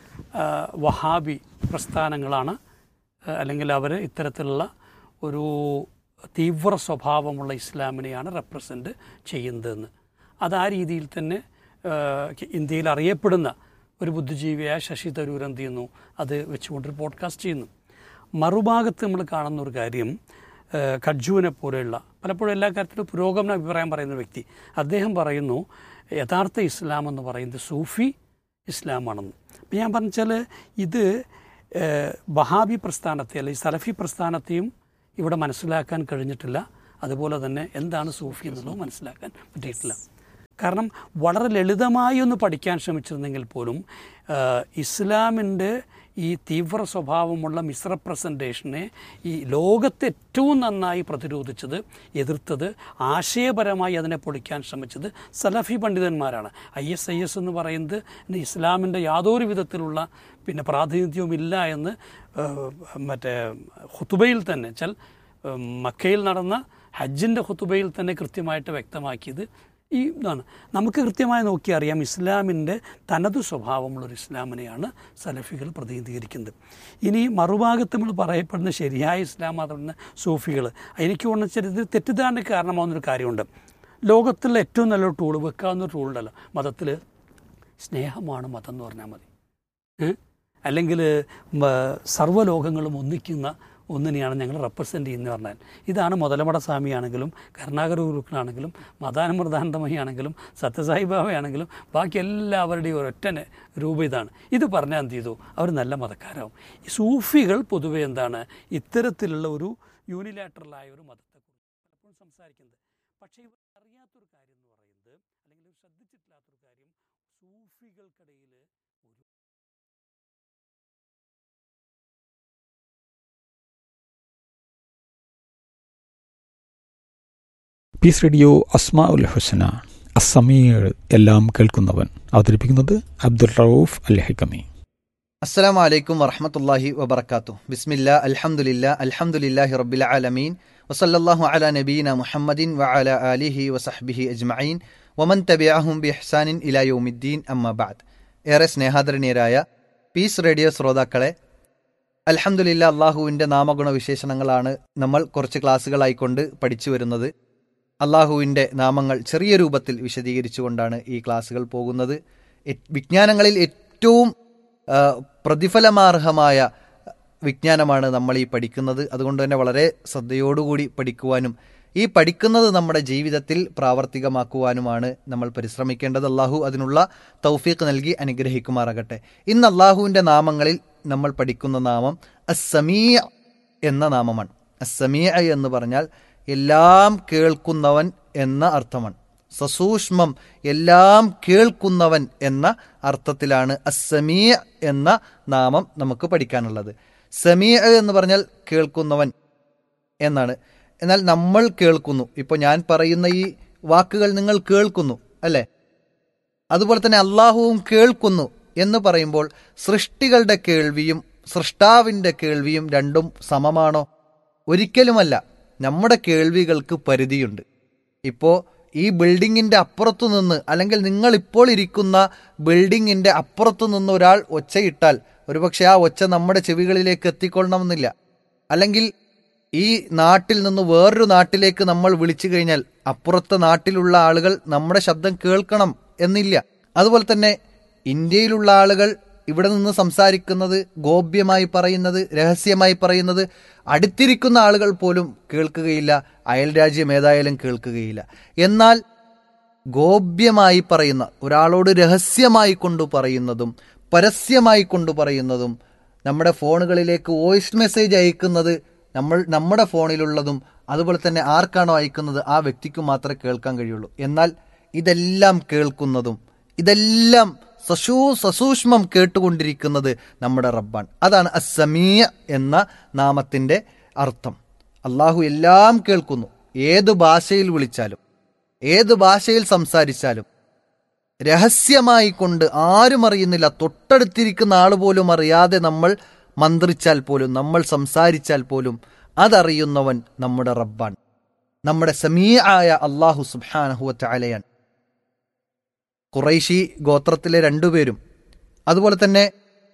വഹാബി പ്രസ്ഥാനങ്ങളാണ് അല്ലെങ്കിൽ അവർ ഇത്തരത്തിലുള്ള ഒരു തീവ്ര സ്വഭാവമുള്ള ഇസ്ലാമിനെയാണ് റെപ്രസെൻ്റ് ചെയ്യുന്നതെന്ന്. അത് ആ രീതിയിൽ തന്നെ ഇന്ത്യയിൽ അറിയപ്പെടുന്ന ഒരു ബുദ്ധിജീവിയായ ശശി തരൂർ എന്ത് ചെയ്യുന്നു, അത് വെച്ചുകൊണ്ടൊരു പോഡ്കാസ്റ്റ് ചെയ്യുന്നു. മറുഭാഗത്ത് നമ്മൾ കാണുന്ന ഒരു കാര്യം, ഖഡ്ജുവിനെ പോലെയുള്ള പലപ്പോഴും എല്ലാ കാര്യത്തിലും പുരോഗമന അഭിപ്രായം പറയുന്ന വ്യക്തി, അദ്ദേഹം പറയുന്നു യഥാർത്ഥ ഇസ്ലാം എന്ന് പറയുന്നത് സൂഫി ഇസ്ലാമാണെന്ന്. അപ്പം ഞാൻ പറഞ്ഞാൽ ഇത് വഹാബി പ്രസ്ഥാനത്തെ അല്ലെങ്കിൽ സലഫി പ്രസ്ഥാനത്തെയും ഇവിടെ മനസ്സിലാക്കാൻ കഴിഞ്ഞിട്ടില്ല. അതുപോലെ തന്നെ എന്താണ് സൂഫി എന്നുള്ളത് മനസ്സിലാക്കാൻ പറ്റിയിട്ടില്ല. കാരണം വളരെ ലളിതമായി ഒന്ന് പഠിക്കാൻ ശ്രമിച്ചിരുന്നെങ്കിൽ പോലും ഇസ്ലാമിൻ്റെ ഈ തീവ്ര സ്വഭാവമുള്ള മിസ്റെപ്രസൻറ്റേഷനെ ഈ ലോകത്തെ ഏറ്റവും നന്നായി പ്രതിരോധിച്ചത്, എതിർത്തത്, ആശയപരമായി അതിനെ പൊളിക്കാൻ ശ്രമിച്ചത് സലഫി പണ്ഡിതന്മാരാണ്. ഐ എസ് ഐ എസ് എന്ന് പറയുന്നത് ഇസ്ലാമിൻ്റെ യാതൊരു വിധത്തിലുള്ള പിന്നെ പ്രാതിനിധ്യവുമില്ല എന്ന് മറ്റേ ഖുതുബയിൽ തന്നെ വെച്ചാൽ മക്കയിൽ നടന്ന ഹജ്ജിൻ്റെ ഖുതുബയിൽ തന്നെ കൃത്യമായിട്ട് വ്യക്തമാക്കിയത് ഈ ഇതാണ്. നമുക്ക് കൃത്യമായി നോക്കി അറിയാം ഇസ്ലാമിൻ്റെ തനത് സ്വഭാവമുള്ളൊരു ഇസ്ലാമിനെയാണ് സലഫികൾ പ്രതിനിധീകരിക്കുന്നത്. ഇനി മറുഭാഗത്ത് നമ്മൾ പറയപ്പെടുന്ന ശരിയായ ഇസ്ലാം മാത്രം സൂഫികൾ, എനിക്ക് തോന്നുന്നത് തെറ്റിദ്ധാരണ കാരണമാകുന്നൊരു കാര്യമുണ്ട്. ലോകത്തുള്ള ഏറ്റവും നല്ലൊരു ടൂൾ, വെക്കാവുന്ന ടൂളുണ്ടല്ലോ മതത്തിൽ, സ്നേഹമാണ് മതം എന്ന് പറഞ്ഞാൽ മതി. അല്ലെങ്കിൽ സർവ്വലോകങ്ങളും ഒന്നിക്കുന്ന ഒന്നിനെയാണ് ഞങ്ങൾ റെപ്രസെൻ്റ് ചെയ്യുന്നത് പറഞ്ഞാൽ ഇതാണ് മുതലമട സ്വാമിയാണെങ്കിലും കരുണാകര ഗുരുക്കളാണെങ്കിലും മദാനമൃതാനന്ദമയി ആണെങ്കിലും സത്യസായി ബാബയാണെങ്കിലും ബാക്കി എല്ലാവരുടെയും ഒരൊറ്റ രൂപം ഇതാണ്. ഇത് പറഞ്ഞാൽ എന്ത് ചെയ്തു? അവർ നല്ല മതക്കാരാവും. ഈ സൂഫികൾ പൊതുവെ എന്താണ് ഇത്തരത്തിലുള്ള ഒരു യൂണിലാറ്ററലായ ഒരു മതത്തെക്കുറിച്ച് പലപ്പോഴും സംസാരിക്കുന്നത്. പക്ഷേ ഇവർ അറിയാത്തൊരു കാര്യം എന്ന് പറയുന്നത്, അല്ലെങ്കിൽ ശ്രദ്ധിച്ചിട്ടില്ലാത്തൊരു കാര്യം, സൂഫികൾക്കിടയിൽ ഒരു പീസ് റേഡിയോ അസ്മാ ഉൽ ഹുസ്ന അസ്സമീർ എല്ലാം കേൾക്കുന്നവൻ അവതരിപ്പിക്കുന്നത് അബ്ദുൽ റൌഫ് അൽ ഹക്കമി. അസ്സലാമു അലൈക്കും വറഹ്മത്തുള്ളാഹി വബറകാതുഹു. ബിസ്മില്ലാ അൽഹംദുലില്ലാ അൽഹംദുലില്ലാഹി റബ്ബിൽ ആലമീൻ വസല്ലല്ലാഹു അലാ നബീന മുഹമ്മദിൻ വഅലാ ആലിഹി വസഹ്ബിഹി അജ്മഈൻ വമൻ തബിഅഹും ബിഇഹ്സാനിൻ ഇലാ യൗമിദ്ദീൻ അമ്മാ ബഅദ്. ഏറെ സ്നേഹാദരണീയരായ പീസ് റേഡിയോ ശ്രോതാക്കളെ, അൽഹംദുലില്ലാ അള്ളാഹുവിൻ്റെ നാമഗുണ വിശേഷണങ്ങളാണ് നമ്മൾ കുറച്ച് ക്ലാസ്സുകളായിക്കൊണ്ട് പഠിച്ചു വരുന്നത്. അള്ളാഹുവിൻ്റെ നാമങ്ങൾ ചെറിയ രൂപത്തിൽ വിശദീകരിച്ചുകൊണ്ടാണ് ഈ ക്ലാസ്സുകൾ പോകുന്നത്. വിജ്ഞാനങ്ങളിൽ ഏറ്റവും പ്രതിഫലമാർഹമായ വിജ്ഞാനമാണ് നമ്മൾ ഈ പഠിക്കുന്നത്. അതുകൊണ്ട് തന്നെ വളരെ ശ്രദ്ധയോടുകൂടി പഠിക്കുവാനും ഈ പഠിക്കുന്നത് നമ്മുടെ ജീവിതത്തിൽ പ്രാവർത്തികമാക്കുവാനുമാണ് നമ്മൾ പരിശ്രമിക്കേണ്ടത്. അള്ളാഹു അതിനുള്ള തൗഫീഖ് നൽകി അനുഗ്രഹിക്കുമാറാകട്ടെ. ഇന്ന് അള്ളാഹുവിൻ്റെ നാമങ്ങളിൽ നമ്മൾ പഠിക്കുന്ന നാമം അസ്സമീഅ എന്ന നാമമാണ്. അസ്സമീഅ എന്ന് പറഞ്ഞാൽ എല്ലാം കേൾക്കുന്നവൻ എന്ന അർത്ഥമാണ്. സസൂക്ഷ്മം എല്ലാം കേൾക്കുന്നവൻ എന്ന അർത്ഥത്തിലാണ് അസ്സമീഅ എന്ന നാമം നമുക്ക് പഠിക്കാനുള്ളത്. സമീഅ എന്ന് പറഞ്ഞാൽ കേൾക്കുന്നവൻ എന്നാണ്. എന്നാൽ നമ്മൾ കേൾക്കുന്നു. ഇപ്പോൾ ഞാൻ പറയുന്ന ഈ വാക്കുകൾ നിങ്ങൾ കേൾക്കുന്നു അല്ലേ? അതുപോലെ തന്നെ അള്ളാഹുവും കേൾക്കുന്നു എന്ന് പറയുമ്പോൾ സൃഷ്ടികളുടെ കേൾവിയും സൃഷ്ടാവിൻ്റെ കേൾവിയും രണ്ടും സമമാണോ? ഒരിക്കലുമല്ല. നമ്മുടെ കേൾവികൾക്ക് പരിധിയുണ്ട്. ഇപ്പോൾ ഈ ബിൽഡിങ്ങിൻ്റെ അപ്പുറത്തു നിന്ന്, അല്ലെങ്കിൽ നിങ്ങളിപ്പോൾ ഇരിക്കുന്ന ബിൽഡിങ്ങിൻ്റെ അപ്പുറത്തു നിന്ന് ഒരാൾ ഒച്ചയിട്ടാൽ ഒരുപക്ഷെ ആ ഒച്ച നമ്മുടെ ചെവികളിലേക്ക് എത്തിക്കൊള്ളണമെന്നില്ല. അല്ലെങ്കിൽ ഈ നാട്ടിൽ നിന്ന് വേറൊരു നാട്ടിലേക്ക് നമ്മൾ വിളിച്ചു കഴിഞ്ഞാൽ അപ്പുറത്തെ നാട്ടിലുള്ള ആളുകൾ നമ്മുടെ ശബ്ദം കേൾക്കണം എന്നില്ല. അതുപോലെ തന്നെ ഇന്ത്യയിലുള്ള ആളുകൾ ഇവിടെ നിന്ന് സംസാരിക്കുന്നത്, ഗോപ്യമായി പറയുന്നത്, രഹസ്യമായി പറയുന്നത് അടുത്തിരിക്കുന്ന ആളുകൾ പോലും കേൾക്കുകയില്ല. അയൽ രാജ്യം ഏതായാലും കേൾക്കുകയില്ല. എന്നാൽ ഗോപ്യമായി പറയുന്ന ഒരാളോട് രഹസ്യമായി കൊണ്ടു പറയുന്നതും പരസ്യമായി കൊണ്ടു പറയുന്നതും, നമ്മുടെ ഫോണുകളിലേക്ക് വോയിസ് മെസ്സേജ് അയക്കുന്നത് നമ്മൾ നമ്മുടെ ഫോണിലുള്ളതും അതുപോലെ തന്നെ ആർക്കാണോ അയക്കുന്നത് ആ വ്യക്തിക്ക് മാത്രമേ കേൾക്കാൻ കഴിയുള്ളൂ. എന്നാൽ ഇതെല്ലാം കേൾക്കുന്നതും ഇതെല്ലാം സസൂ സസൂക്ഷ്മം കേട്ടുകൊണ്ടിരിക്കുന്നത് നമ്മുടെ റബ്ബാണ്. അതാണ് അസ്സമീഅ എന്ന നാമത്തിൻ്റെ അർത്ഥം. അള്ളാഹു എല്ലാം കേൾക്കുന്നു. ഏത് ഭാഷയിൽ വിളിച്ചാലും ഏത് ഭാഷയിൽ സംസാരിച്ചാലും രഹസ്യമായി കൊണ്ട് ആരും അറിയുന്നില്ല, തൊട്ടടുത്തിരിക്കുന്ന ആൾ പോലും അറിയാതെ നമ്മൾ മന്ത്രിച്ചാൽ പോലും നമ്മൾ സംസാരിച്ചാൽ പോലും അതറിയുന്നവൻ നമ്മുടെ റബ്ബാണ്, നമ്മുടെ സമീആയ അള്ളാഹു സുബ്ഹാനഹു വ തആലയാണ്. ഖുറൈശി ഗോത്രത്തിലെ രണ്ടുപേരും അതുപോലെ തന്നെ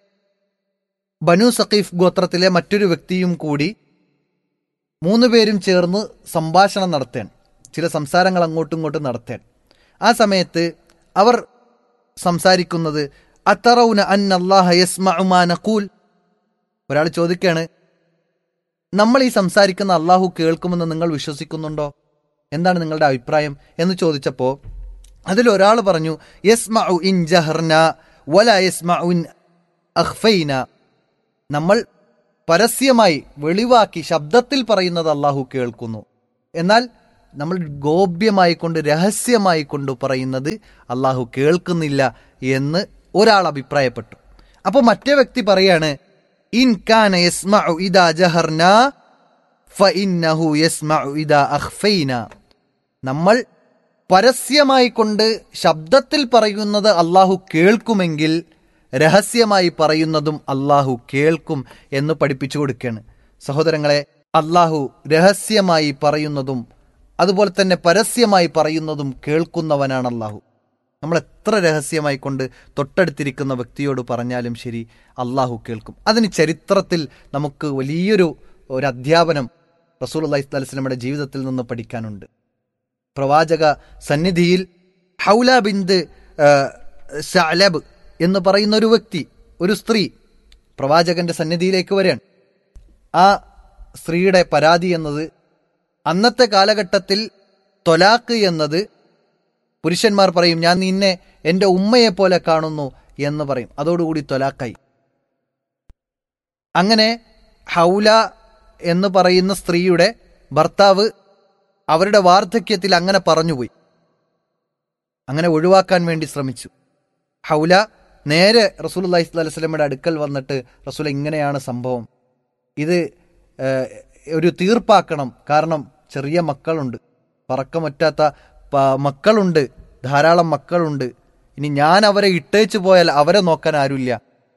ബനു സഖീഫ് ഗോത്രത്തിലെ മറ്റൊരു വ്യക്തിയും കൂടി മൂന്ന് പേരും ചേർന്ന് സംഭാഷണം നടത്താൻ, ചില സംസാരങ്ങൾ അങ്ങോട്ടും ഇങ്ങോട്ടും നടത്താൻ. ആ സമയത്ത് അവർ സംസാരിക്കുന്നത് അത്തറൗന അന്നല്ലാഹ യസ്മഉ മാ നഖൂൽ. ഒരാൾ ചോദിക്കുകയാണ്, നമ്മൾ ഈ സംസാരിക്കുന്ന അള്ളാഹു കേൾക്കുമെന്ന് നിങ്ങൾ വിശ്വസിക്കുന്നുണ്ടോ? എന്താണ് നിങ്ങളുടെ അഭിപ്രായം എന്ന് ചോദിച്ചപ്പോൾ അതിലൊരാൾ പറഞ്ഞു, യസ്മഉ ഇൻ ജഹർന വലാ യസ്മഉ ഇൻ അഖ്ഫൈന. നമ്മൾ പരസ്യമായി വെളിവാക്കി ശബ്ദത്തിൽ പറയുന്നത് അള്ളാഹു കേൾക്കുന്നു, എന്നാൽ നമ്മൾ ഗോപ്യമായി കൊണ്ട് രഹസ്യമായി കൊണ്ട് പറയുന്നത് അള്ളാഹു കേൾക്കുന്നില്ല എന്ന് ഒരാൾ അഭിപ്രായപ്പെട്ടു. അപ്പോൾ മറ്റേ വ്യക്തി പറയാണ്, ഇൻ കാന യസ്മഉ ഇദാ ജഹർനാ ഫഇന്നഹു യസ്മഉ ഇദാ അഖ്ഫൈനാ. നമ്മൾ പരസ്യമായി കൊണ്ട് ശബ്ദത്തിൽ പറയുന്നത് അള്ളാഹു കേൾക്കുമെങ്കിൽ രഹസ്യമായി പറയുന്നതും അള്ളാഹു കേൾക്കും എന്ന് പഠിപ്പിച്ചു കൊടുക്കുകയാണ്. സഹോദരങ്ങളെ, അള്ളാഹു രഹസ്യമായി പറയുന്നതും അതുപോലെ തന്നെ പരസ്യമായി പറയുന്നതും കേൾക്കുന്നവനാണ് അള്ളാഹു. നമ്മൾ എത്ര രഹസ്യമായി കൊണ്ട് തൊട്ടടുത്തിരിക്കുന്ന വ്യക്തിയോട് പറഞ്ഞാലും ശരി, അള്ളാഹു കേൾക്കും. അതിന് ചരിത്രത്തിൽ നമുക്ക് വലിയൊരു ഒരു അധ്യാപനം റസൂലുള്ളാഹി സ്വല്ലല്ലാഹു അലൈഹി വസല്ലമയുടെ ജീവിതത്തിൽ നിന്ന് പഠിക്കാനുണ്ട്. പ്രവാചക സന്നിധിയിൽ ഹൗല ബിന്ത് ശഅലബ് എന്ന് പറയുന്ന ഒരു വ്യക്തി, ഒരു സ്ത്രീ പ്രവാചകന്റെ സന്നിധിയിലേക്ക് വരാൻ. ആ സ്ത്രീയുടെ പരാതി എന്നത്, അന്നത്തെ കാലഘട്ടത്തിൽ തൊലാഖ് എന്നത് പുരുഷന്മാർ പറയും, ഞാൻ നിന്നെ എൻ്റെ ഉമ്മയെ പോലെ കാണുന്നു എന്ന് പറയും. അതോടുകൂടി തൊലാഖായി. അങ്ങനെ ഹൗല എന്ന് പറയുന്ന സ്ത്രീയുടെ ഭർത്താവ് അവരുടെ വാർദ്ധക്യത്തിൽ അങ്ങനെ പറഞ്ഞുപോയി. അങ്ങനെ ഒഴിവാക്കാൻ വേണ്ടി ശ്രമിച്ചു. ഹൗല നേരെ റസൂലുള്ളാഹി സ്വല്ലല്ലാഹു അലൈഹി വസല്ലമയുടെ അടുക്കൽ വന്നിട്ട്, റസൂൽ ഇങ്ങനെയാണ് സംഭവം, ഇത് ഒരു തീർപ്പാക്കണം. കാരണം ചെറിയ മക്കളുണ്ട്, പറക്കമൊറ്റാത്ത മക്കളുണ്ട്, ധാരാളം മക്കളുണ്ട്. ഇനി ഞാൻ അവരെ ഇട്ടേച്ചു പോയാൽ അവരെ നോക്കാൻ ആരുമില്ല.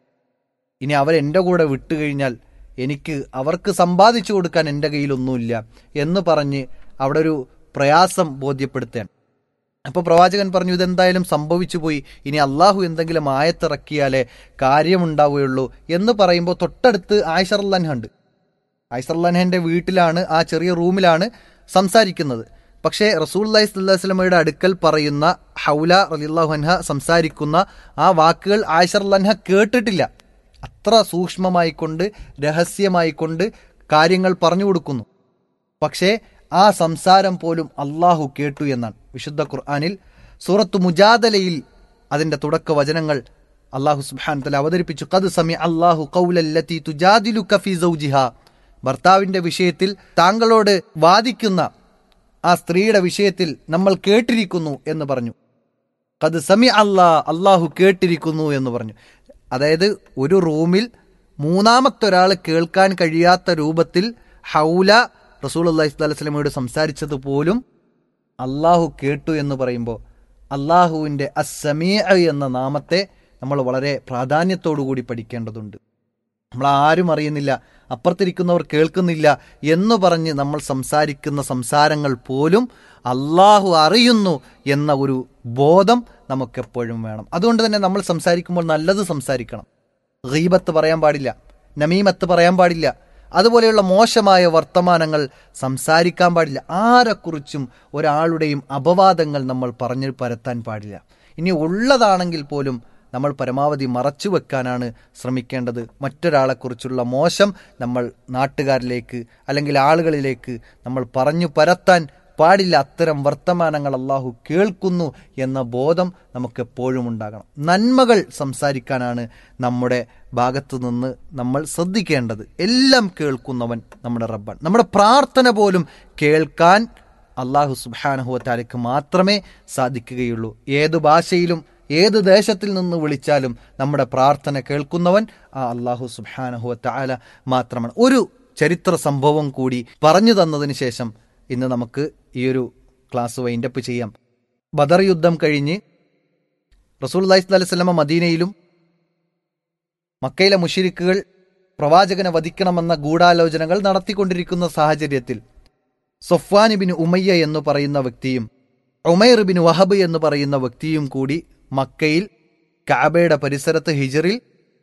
ഇനി അവരെൻ്റെ കൂടെ വിട്ടുകഴിഞ്ഞാൽ എനിക്ക് അവർക്ക് സമ്പാദിച്ചു കൊടുക്കാൻ എൻ്റെ കയ്യിലൊന്നുമില്ല എന്ന് പറഞ്ഞ് അവിടെ ഒരു പ്രയാസം ബോധ്യപ്പെടുത്താൻ. അപ്പോൾ പ്രവാചകൻ പറഞ്ഞു, ഇതെന്തായാലും സംഭവിച്ചു പോയി, ഇനി അള്ളാഹു എന്തെങ്കിലും ആയത്തിറക്കിയാലേ കാര്യമുണ്ടാവുകയുള്ളൂ എന്ന് പറയുമ്പോൾ തൊട്ടടുത്ത് ആയിഷ റളിയല്ലാഹു അൻഹ ഉണ്ട്. ആയിഷ റളിയല്ലാഹു അൻഹയുടെ വീട്ടിലാണ്, ആ ചെറിയ റൂമിലാണ് സംസാരിക്കുന്നത്. പക്ഷേ റസൂലുള്ളാഹി സ്വല്ലല്ലാഹു അലൈഹി വസല്ലമയുടെ അടുക്കൽ പറയുന്ന ഹൗല റളിയല്ലാഹു അൻഹ സംസാരിക്കുന്ന ആ വാക്കുകൾ ആയിഷ റളിയല്ലാഹു അൻഹ കേട്ടിട്ടില്ല. അത്ര സൂക്ഷ്മമായിക്കൊണ്ട് രഹസ്യമായിക്കൊണ്ട് കാര്യങ്ങൾ പറഞ്ഞു കൊടുക്കുന്നു. പക്ഷേ ആ സംസാരം പോലും അള്ളാഹു കേട്ടു എന്നാണ് വിശുദ്ധ ഖുർആനിൽ സൂറത്തു മുജാദലയിൽ അതിൻ്റെ തുടക്ക വചനങ്ങൾ അള്ളാഹു സുബ്ഹാനഹു വതആല അവതരിപ്പിച്ചു. ഖദ് സമി അല്ലാഹു ഖൗലല്ലതി തുജാദിലുക ഫീ സൗജിഹാ. ഭർത്താവിൻ്റെ വിഷയത്തിൽ താങ്കളോട് വാദിക്കുന്ന ആ സ്ത്രീയുടെ വിഷയത്തിൽ നമ്മൾ കേട്ടിരിക്കുന്നു എന്ന് പറഞ്ഞു. ഖദ് സമി അല്ലാ, അള്ളാഹു കേട്ടിരിക്കുന്നു എന്ന് പറഞ്ഞു. അതായത് ഒരു റൂമിൽ മൂന്നാമത്തെ ഒരാൾ കേൾക്കാൻ കഴിയാത്ത രൂപത്തിൽ ഹൗല റസൂലുള്ളാഹി സ്വല്ലല്ലാഹു അലൈഹി വസല്ലമയോട് സംസാരിച്ചത് പോലും അള്ളാഹു കേട്ടു എന്ന് പറയുമ്പോൾ അള്ളാഹുവിൻ്റെ അസ്സമീഅ എന്ന നാമത്തെ നമ്മൾ വളരെ പ്രാധാന്യത്തോടു കൂടി പഠിക്കേണ്ടതുണ്ട്. നമ്മൾ ആരും അറിയുന്നില്ല, അപ്പുറത്തിരിക്കുന്നവർ കേൾക്കുന്നില്ല എന്ന് പറഞ്ഞ് നമ്മൾ സംസാരിക്കുന്ന സംസാരങ്ങൾ പോലും അള്ളാഹു അറിയുന്നു എന്ന ഒരു ബോധം നമുക്കെപ്പോഴും വേണം. അതുകൊണ്ട് തന്നെ നമ്മൾ സംസാരിക്കുമ്പോൾ നല്ലത് സംസാരിക്കണം. ഗീബത്ത് പറയാൻ പാടില്ല, നമീമത്ത് പറയാൻ പാടില്ല, അതുപോലെയുള്ള മോശമായ വർത്തമാനങ്ങൾ സംസാരിക്കാൻ പാടില്ല. ആരെക്കുറിച്ചും ഒരാളുടെയും അപവാദങ്ങൾ നമ്മൾ പറഞ്ഞു പരത്താൻ പാടില്ല. ഇനി ഉള്ളതാണെങ്കിൽ പോലും നമ്മൾ പരമാവധി മറച്ചു വെക്കാനാണ് ശ്രമിക്കേണ്ടത്. മറ്റൊരാളെക്കുറിച്ചുള്ള മോശം നമ്മൾ നാട്ടുകാരിലേക്ക് അല്ലെങ്കിൽ ആളുകളിലേക്ക് നമ്മൾ പറഞ്ഞു പരത്താൻ പാടില്ല. അത്തരം വർത്തമാനങ്ങൾ അള്ളാഹു കേൾക്കുന്നു എന്ന ബോധം നമുക്കെപ്പോഴും ഉണ്ടാകണം. നന്മകൾ സംസാരിക്കാനാണ് നമ്മുടെ ഭാഗത്തു നിന്ന് നമ്മൾ ശ്രദ്ധിക്കേണ്ടത്. എല്ലാം കേൾക്കുന്നവൻ നമ്മുടെ റബ്ബാണ്. നമ്മുടെ പ്രാർത്ഥന പോലും കേൾക്കാൻ അള്ളാഹു സുബ്ഹാനഹു വതആലയ്ക്ക് മാത്രമേ സാധിക്കുകയുള്ളൂ. ഏതു ഭാഷയിലും ഏത് ദേശത്തിൽ നിന്ന് വിളിച്ചാലും നമ്മുടെ പ്രാർത്ഥന കേൾക്കുന്നവൻ ആ അള്ളാഹു സുബ്ഹാനഹു വതആല മാത്രമാണ്. ഒരു ചരിത്ര സംഭവം കൂടി പറഞ്ഞു തന്നതിന് ശേഷം ഇന്ന് നമുക്ക് ഈ ഒരു ക്ലാസ് വൈൻഡപ്പ് ചെയ്യാം. ബദർ യുദ്ധം കഴിഞ്ഞ് റസൂലുള്ളാഹി സ്വല്ലല്ലാഹു അലൈഹി വസല്ലമ മദീനയിലും മക്കയിലെ മുശ്രിക്കുകൾ പ്രവാചകനെ വധിക്കണമെന്ന ഗൂഢാലോചനകൾ നടത്തിക്കൊണ്ടിരിക്കുന്ന സാഹചര്യത്തിൽ സഫ്വാൻ ഇബ്നു ഉമയ്യ എന്ന് പറയുന്ന വ്യക്തിയും ഉമൈർ ഇബ്നു വഹബ് എന്ന് പറയുന്ന വ്യക്തിയും കൂടി മക്കയിൽ കഅബയുടെ പരിസരത്ത് ഹിജറിൽ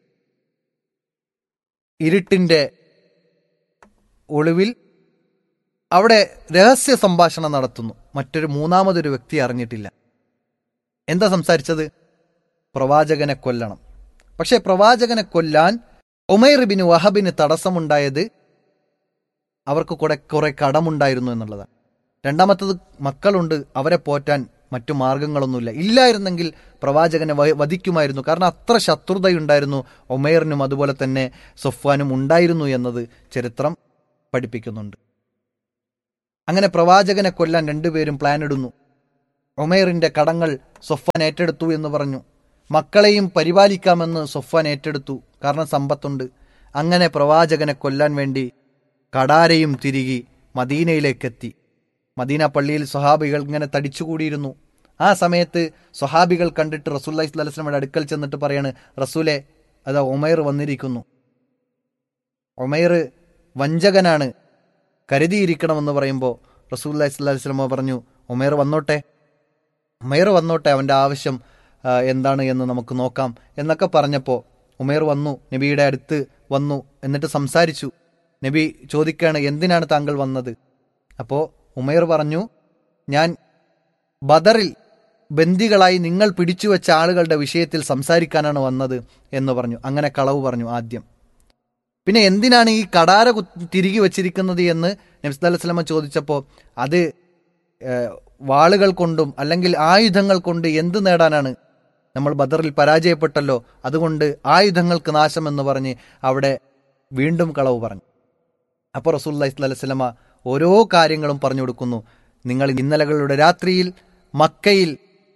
ഇരുട്ടിൻ്റെ ഒളിവിൽ അവിടെ രഹസ്യ സംഭാഷണം നടത്തുന്നു. മറ്റൊരു മൂന്നാമതൊരു വ്യക്തി അറിഞ്ഞിട്ടില്ല. എന്താ സംസാരിച്ചത്? പ്രവാചകനെ കൊല്ലണം. പക്ഷെ പ്രവാചകനെ കൊല്ലാൻ ഉമൈർ ഇബ്നു വഹബിന് തടസ്സമുണ്ടായത് അവർക്ക് കുറെ കുറെ കടമുണ്ടായിരുന്നു എന്നുള്ളതാണ്. രണ്ടാമത്തത് മക്കളുണ്ട്, അവരെ പോറ്റാൻ മറ്റു മാർഗങ്ങളൊന്നുമില്ല. ഇല്ലായിരുന്നെങ്കിൽ പ്രവാചകനെ വധിക്കുമായിരുന്നു. കാരണം അത്ര ശത്രുതയുണ്ടായിരുന്നു ഉമൈറിനും അതുപോലെ തന്നെ സഫ്വാനും ഉണ്ടായിരുന്നു എന്നത് ചരിത്രം പഠിപ്പിക്കുന്നുണ്ട്. അങ്ങനെ പ്രവാചകനെ കൊല്ലാൻ രണ്ടുപേരും പ്ലാൻ ഇടുന്നു. ഉമൈറിന്റെ കടങ്ങൾ സൊഫ്വാൻ ഏറ്റെടുത്തു എന്ന് പറഞ്ഞു. മക്കളെയും പരിപാലിക്കാമെന്ന് സൊഫ്വാൻ ഏറ്റെടുത്തു, കാരണം സമ്പത്തുണ്ട്. അങ്ങനെ പ്രവാചകനെ കൊല്ലാൻ വേണ്ടി കടാരയും തിരികി മദീനയിലേക്കെത്തി. മദീന പള്ളിയിൽ സ്വഹാബികൾ ഇങ്ങനെ തടിച്ചുകൂടിയിരുന്നു. ആ സമയത്ത് സ്വഹാബികൾ കണ്ടിട്ട് റസൂലുള്ളാഹി സ്വല്ലല്ലാഹു അലൈഹി വസല്ലമയുടെ അടുക്കൽ ചെന്നിട്ട് പറയാണ്, റസൂലെ, അതാ ഉമൈർ വന്നിരിക്കുന്നു. ഉമൈർ വഞ്ചകനാണ്, കരുതിയിരിക്കണമെന്ന് പറയുമ്പോൾ റസൂലുള്ളാഹി സ്വല്ലല്ലാഹു അലൈഹി വസല്ലമ പറഞ്ഞു, ഉമൈർ വന്നോട്ടെ, ഉമൈർ വന്നോട്ടെ, അവൻ്റെ ആവശ്യം എന്താണ് എന്ന് നമുക്ക് നോക്കാം എന്നൊക്കെ പറഞ്ഞപ്പോൾ ഉമൈർ വന്നു, നബിയുടെ അടുത്ത് വന്നു. എന്നിട്ട് സംസാരിച്ചു. നബി ചോദിക്കുകയാണ്, എന്തിനാണ് താങ്കൾ വന്നത്? അപ്പോൾ ഉമൈർ പറഞ്ഞു, ഞാൻ ബദറിൽ ബന്ദികളായി നിങ്ങൾ പിടിച്ചു വെച്ച ആളുകളുടെ വിഷയത്തിൽ സംസാരിക്കാനാണ് വന്നത് എന്ന് പറഞ്ഞു. അങ്ങനെ കളവ് പറഞ്ഞു ആദ്യം. പിന്നെ എന്തിനാണ് ഈ കടാര തിരികെ വെച്ചിരിക്കുന്നത് എന്ന് നബി സല്ലല്ലാഹു അലൈഹി വസല്ലം ചോദിച്ചപ്പോൾ, അത് വാളുകൾ കൊണ്ടും അല്ലെങ്കിൽ ആയുധങ്ങൾ കൊണ്ട് എന്ത് നേടാനാണ്? നമ്മൾ ബദറിൽ പരാജയപ്പെട്ടല്ലോ, അതുകൊണ്ട് ആയുധങ്ങൾക്ക് നാശം എന്ന് പറഞ്ഞ് അവിടെ വീണ്ടും കളവ് പറഞ്ഞു. അപ്പോൾ റസൂലുള്ളാഹി സ്വല്ലല്ലാഹു അലൈഹി വസല്ലമ ഓരോ കാര്യങ്ങളും പറഞ്ഞു കൊടുക്കുന്നു. നിങ്ങൾ ഇന്നലകളുടെ രാത്രിയിൽ മക്കയിൽ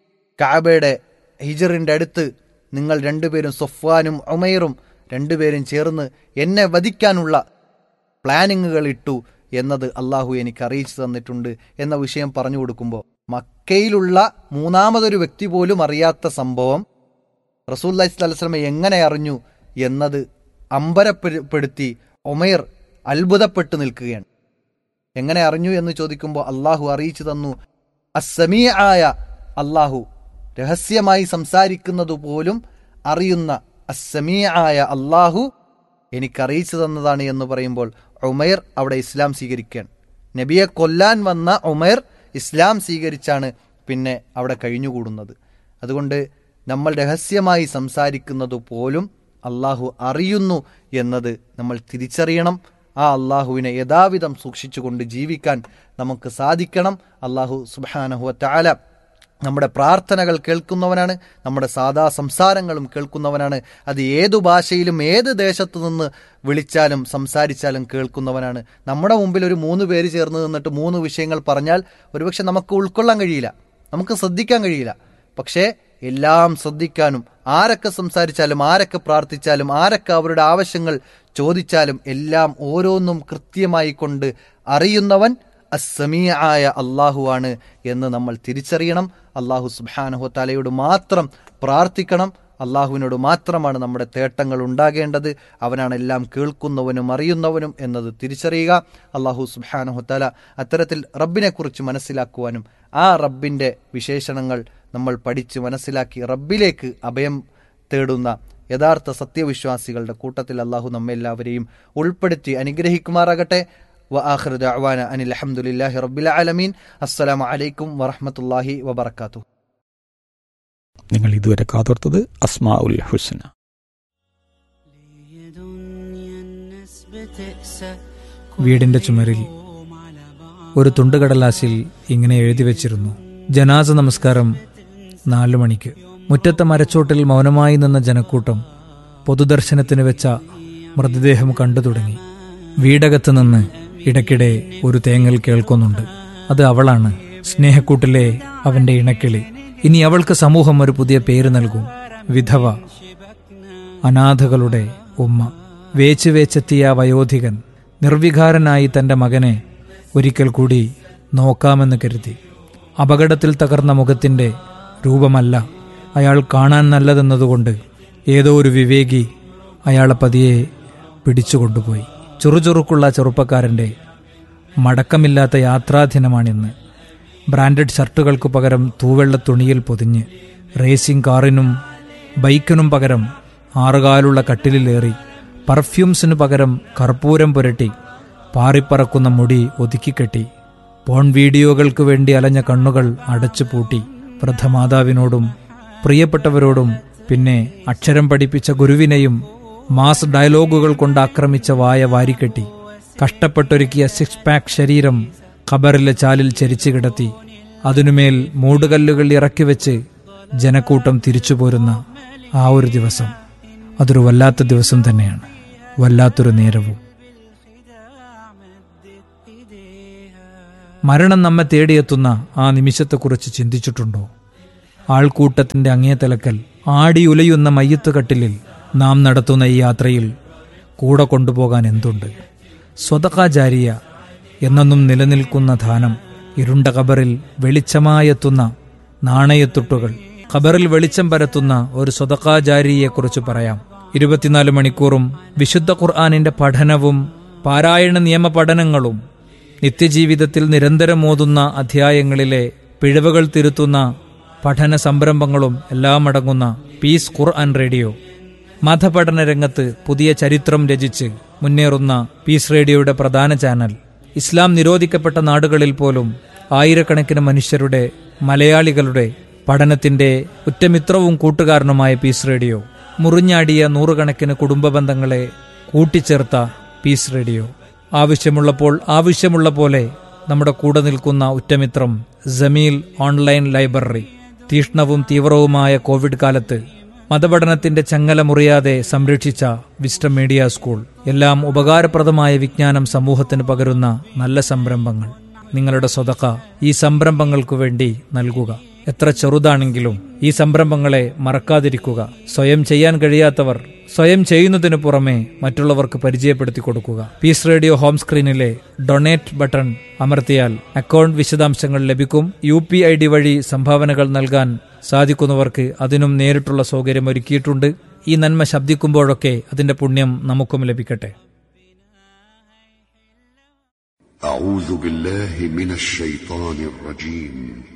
കഅബയുടെ ഹിജറിന്റെ അടുത്ത് നിങ്ങൾ രണ്ടുപേരും സൊഫ്വാനും ഉമൈറും രണ്ടുപേരും ചേർന്ന് എന്നെ വധിക്കാനുള്ള പ്ലാനിങ്ങുകൾ ഇട്ടു എന്നത് അള്ളാഹു എനിക്ക് അറിയിച്ചു തന്നിട്ടുണ്ട് എന്ന വിഷയം പറഞ്ഞു കൊടുക്കുമ്പോൾ, മക്കയിലുള്ള മൂന്നാമതൊരു വ്യക്തി പോലും അറിയാത്ത സംഭവം റസൂലുള്ളാഹി സ്വല്ലല്ലാഹു അലൈഹി വസല്ലം എങ്ങനെ അറിഞ്ഞു എന്നത് അമ്പരപ്പെടുത്തി ഉമൈർ അത്ഭുതപ്പെട്ടു നിൽക്കുകയാണ്. എങ്ങനെ അറിഞ്ഞു എന്ന് ചോദിക്കുമ്പോൾ അള്ളാഹു അറിയിച്ചു തന്നു. അസ്സമീ ആയ അള്ളാഹു, രഹസ്യമായി സംസാരിക്കുന്നത് പോലും അറിയുന്ന അസ്സമീ ആയ അള്ളാഹു എനിക്കറിയിച്ചു തന്നതാണ് എന്ന് പറയുമ്പോൾ ഉമൈർ അവിടെ ഇസ്ലാം സ്വീകരിക്കുകയാണ്. നബിയെ കൊല്ലാൻ വന്ന ഉമൈർ ഇസ്ലാം സ്വീകരിച്ചാണ് പിന്നെ അവിടെ കഴിഞ്ഞുകൂടുന്നത്. അതുകൊണ്ട് നമ്മൾ രഹസ്യമായി സംസാരിക്കുന്നത് പോലും അള്ളാഹു അറിയുന്നു എന്നത് നമ്മൾ തിരിച്ചറിയണം. ആ അള്ളാഹുവിനെ യഥാവിധം സൂക്ഷിച്ചുകൊണ്ട് ജീവിക്കാൻ നമുക്ക് സാധിക്കണം. അള്ളാഹു സുബ്ഹാനഹു വ തആല നമ്മുടെ പ്രാർത്ഥനകൾ കേൾക്കുന്നവനാണ്, നമ്മുടെ സാധാ സംസാരങ്ങളും കേൾക്കുന്നവനാണ്. അത് ഏതു ഭാഷയിലും ഏത് ദേശത്തു നിന്ന് വിളിച്ചാലും സംസാരിച്ചാലും കേൾക്കുന്നവനാണ്. നമ്മുടെ മുമ്പിൽ ഒരു മൂന്ന് പേര് ചേർന്ന് നിന്നിട്ട് മൂന്ന് വിഷയങ്ങൾ പറഞ്ഞാൽ ഒരുപക്ഷെ നമുക്ക് ഉൾക്കൊള്ളാൻ കഴിയില്ല, നമുക്ക് ശ്രദ്ധിക്കാൻ കഴിയില്ല. പക്ഷേ എല്ലാം ശ്രദ്ധിക്കാനും, ആരൊക്കെ സംസാരിച്ചാലും ആരൊക്കെ പ്രാർത്ഥിച്ചാലും ആരൊക്കെ അവരുടെ ആവശ്യങ്ങൾ ചോദിച്ചാലും എല്ലാം ഓരോന്നും കൃത്യമായി കൊണ്ട് അറിയുന്നവൻ അസ്സമീ ആയ അള്ളാഹുവാണ് എന്ന് നമ്മൾ തിരിച്ചറിയണം. അള്ളാഹു സുബ്ഹാനഹു വ തആലയോട് മാത്രം പ്രാർത്ഥിക്കണം. അള്ളാഹുവിനോട് മാത്രമാണ് നമ്മുടെ തേട്ടങ്ങൾ ഉണ്ടാകേണ്ടത്. അവനാണ് എല്ലാം കേൾക്കുന്നവനും അറിയുന്നവനും എന്നത് തിരിച്ചറിയുക. അള്ളാഹു സുബ്ഹാനഹു വ തആല അത്തരത്തിൽ റബ്ബിനെക്കുറിച്ച് മനസ്സിലാക്കുവാനും ആ റബ്ബിൻ്റെ വിശേഷണങ്ങൾ നമ്മൾ പഠിച്ച് മനസ്സിലാക്കി റബ്ബിലേക്ക് അഭയം തേടുന്ന യഥാർത്ഥ സത്യവിശ്വാസികളുടെ കൂട്ടത്തിൽ അള്ളാഹു നമ്മെല്ലാവരെയും ഉൾപ്പെടുത്തി അനുഗ്രഹിക്കുമാറാകട്ടെ. വആഖിറു ദഅ്വാന അനിൽ ഹംദുലില്ലാഹി റബ്ബിൽ ആലമീൻ. അസ്സലാമു അലൈക്കും വറഹ്മത്തുള്ളാഹി വബറകാതുഹു. നിങ്ങൾ ഇതുവരെ കാതോർത്തത് അസ്മാ ഉൽ ഹുസ്ന. വീടിന്റെ ചുമരിൽ ഒരു തുണ്ടുകടലാസിൽ ഇങ്ങനെ എഴുതി വെച്ചിരുന്നു: ജനാസ നമസ്കാരം നാലു മണിക്ക്. മുറ്റത്തെ മരച്ചോട്ടിൽ മൗനമായി നിന്ന ജനക്കൂട്ടം പൊതുദർശനത്തിന് വെച്ച മൃതദേഹം കണ്ടു തുടങ്ങി. വീടകത്ത് നിന്ന് ഇടയ്ക്കിടെ ഒരു തേങ്ങൽ കേൾക്കുന്നുണ്ട്. അത് അവളാണ്, സ്നേഹക്കൂട്ടിലെ അവന്റെ ഇണക്കിളി. ഇനി അവൾക്ക് സമൂഹം ഒരു പുതിയ പേര് നൽകും: വിധവ, അനാഥകളുടെ ഉമ്മ. വേച്ച് വേച്ചെത്തിയ വയോധികൻ നിർവികാരനായി തന്റെ മകനെ ഒരിക്കൽ കൂടി നോക്കാമെന്ന് കരുതി. അപകടത്തിൽ തകർന്ന മുഖത്തിന്റെ രൂപമല്ല അയാൾ കാണാൻ നല്ലതെന്നതുകൊണ്ട് ഏതോ ഒരു വിവേകി അയാളെ പതിയെ പിടിച്ചുകൊണ്ടുപോയി. ചുറുചുറുക്കുള്ള ചെറുപ്പക്കാരന്റെ മടക്കമില്ലാത്ത യാത്രാദിനമാണിന്ന്. ബ്രാൻഡഡ് ഷർട്ടുകൾക്കു പകരം തൂവെള്ള തുണിയിൽ പൊതിഞ്ഞ്, റേസിംഗ് കാറിനും ബൈക്കിനും പകരം ആറുകാലുള്ള കട്ടിലിലേറി, പെർഫ്യൂംസിനു പകരം കർപ്പൂരം പുരട്ടി, പാറിപ്പറക്കുന്ന മുടി ഒതുക്കിക്കെട്ടി, പോൺ വീഡിയോകൾക്ക് വേണ്ടി അലഞ്ഞ കണ്ണുകൾ അടച്ചു പൂട്ടി, വൃദ്ധമാതാവിനോടും പ്രിയപ്പെട്ടവരോടും പിന്നെ അക്ഷരം പഠിപ്പിച്ച ഗുരുവിനെയും മാസ് ഡയലോഗുകൾ കൊണ്ട് ആക്രമിച്ച വായ വാരിക്കെട്ടി, കഷ്ടപ്പെട്ടൊരുക്കിയ സിക്സ് പാക്ക് ശരീരം ഖബറിലെ ചാലിൽ ചരിച്ചു കിടത്തി, അതിനുമേൽ മൂടുകല്ലുകൾ ഇറക്കി വെച്ച് ജനക്കൂട്ടം തിരിച്ചു പോരുന്ന ആ ഒരു ദിവസം, അതൊരു വല്ലാത്ത ദിവസം തന്നെയാണ്, വല്ലാത്തൊരു നേരവും. മരണം നമ്മെ തേടിയെത്തുന്ന ആ നിമിഷത്തെക്കുറിച്ച് ചിന്തിച്ചിട്ടുണ്ടോ? ആൾക്കൂട്ടത്തിന്റെ അങ്ങേ തലക്കൽ ആടിയുലയുന്ന മയ്യത്ത് കട്ടിലിൽ നാം നടത്തുന്ന ഈ യാത്രയിൽ കൂടെ കൊണ്ടുപോകാൻ എന്തുണ്ട്? സ്വതകാ ജാരിയ എന്നെന്നും നിലനിൽക്കുന്ന ധാനം, ഇരുണ്ട ഖബറിൽ വെളിച്ചമായെത്തുന്ന നാണയത്തുട്ടുകൾ, ഖബറിൽ വെളിച്ചം പരത്തുന്ന ഒരു സ്വതകാ ജാരിയെക്കുറിച്ച് പറയാം. ഇരുപത്തിനാല് മണിക്കൂറും വിശുദ്ധ ഖുർആനിന്റെ പഠനവും പാരായണ നിയമ പഠനങ്ങളും നിത്യജീവിതത്തിൽ നിരന്തരം ഓതുന്ന അധ്യായങ്ങളിലെ പിഴവുകൾ തിരുത്തുന്ന പഠന സംരംഭങ്ങളും എല്ലാം അടങ്ങുന്ന പീസ് ഖുർആൻ റേഡിയോ മതപഠന രംഗത്ത് പുതിയ ചരിത്രം രചിച്ച് മുന്നേറുന്ന പീസ് റേഡിയോയുടെ പ്രധാന ചാനൽ. ഇസ്ലാം നിരോധിക്കപ്പെട്ട നാടുകളിൽ പോലും ആയിരക്കണക്കിന് മനുഷ്യരുടെ, മലയാളികളുടെ പഠനത്തിന്റെ ഉറ്റമിത്രവും കൂട്ടുകാരനുമായ പീസ് റേഡിയോ, മുറിഞ്ഞാടിയ നൂറുകണക്കിന് കുടുംബ ബന്ധങ്ങളെ കൂട്ടിച്ചേർത്ത പീസ് റേഡിയോ, ആവശ്യമുള്ളപ്പോൾ ആവശ്യമുള്ള പോലെ നമ്മുടെ കൂടെ നിൽക്കുന്ന ഉറ്റമിത്രം ജമീൽ ഓൺലൈൻ ലൈബ്രറി. തീഷ്ണവും തീവ്രവുമായ കോവിഡ് കാലത്ത് മതപഠനത്തിന്റെ ചങ്ങല മുറിയാതെ സംരക്ഷിച്ച വിസ്റ്റം മീഡിയ സ്കൂൾ. എല്ലാം ഉപകാരപ്രദമായ വിജ്ഞാനം സമൂഹത്തിന് പകരുന്ന നല്ല സംരംഭങ്ങൾ. നിങ്ങളുടെ സ്വതക്ക ഈ സംരംഭങ്ങൾക്കു വേണ്ടി നൽകുക. എത്ര ചെറുതാണെങ്കിലും ഈ സംരംഭങ്ങളെ മറക്കാതിരിക്കുക. സ്വയം ചെയ്യാൻ കഴിയാത്തവർ സ്വയം ചെയ്യുന്നതിനു പുറമെ മറ്റുള്ളവർക്ക് പരിചയപ്പെടുത്തി കൊടുക്കുക. Piece radio home സ്ക്രീനിലെ donate button അമർത്തിയാൽ അക്കൗണ്ട് വിശദാംശങ്ങൾ ലഭിക്കും. യു പി ഐ ഡി വഴി സംഭാവനകൾ നൽകാൻ സാധിക്കുന്നവർക്ക് അതിനും നേരിട്ടുള്ള സൗകര്യം ഒരുക്കിയിട്ടുണ്ട്. ഈ നന്മ ശബ്ദിക്കുമ്പോഴൊക്കെ അതിന്റെ പുണ്യം നമുക്കും ലഭിക്കട്ടെ. أعوذ بالله من الشيطان الرجيم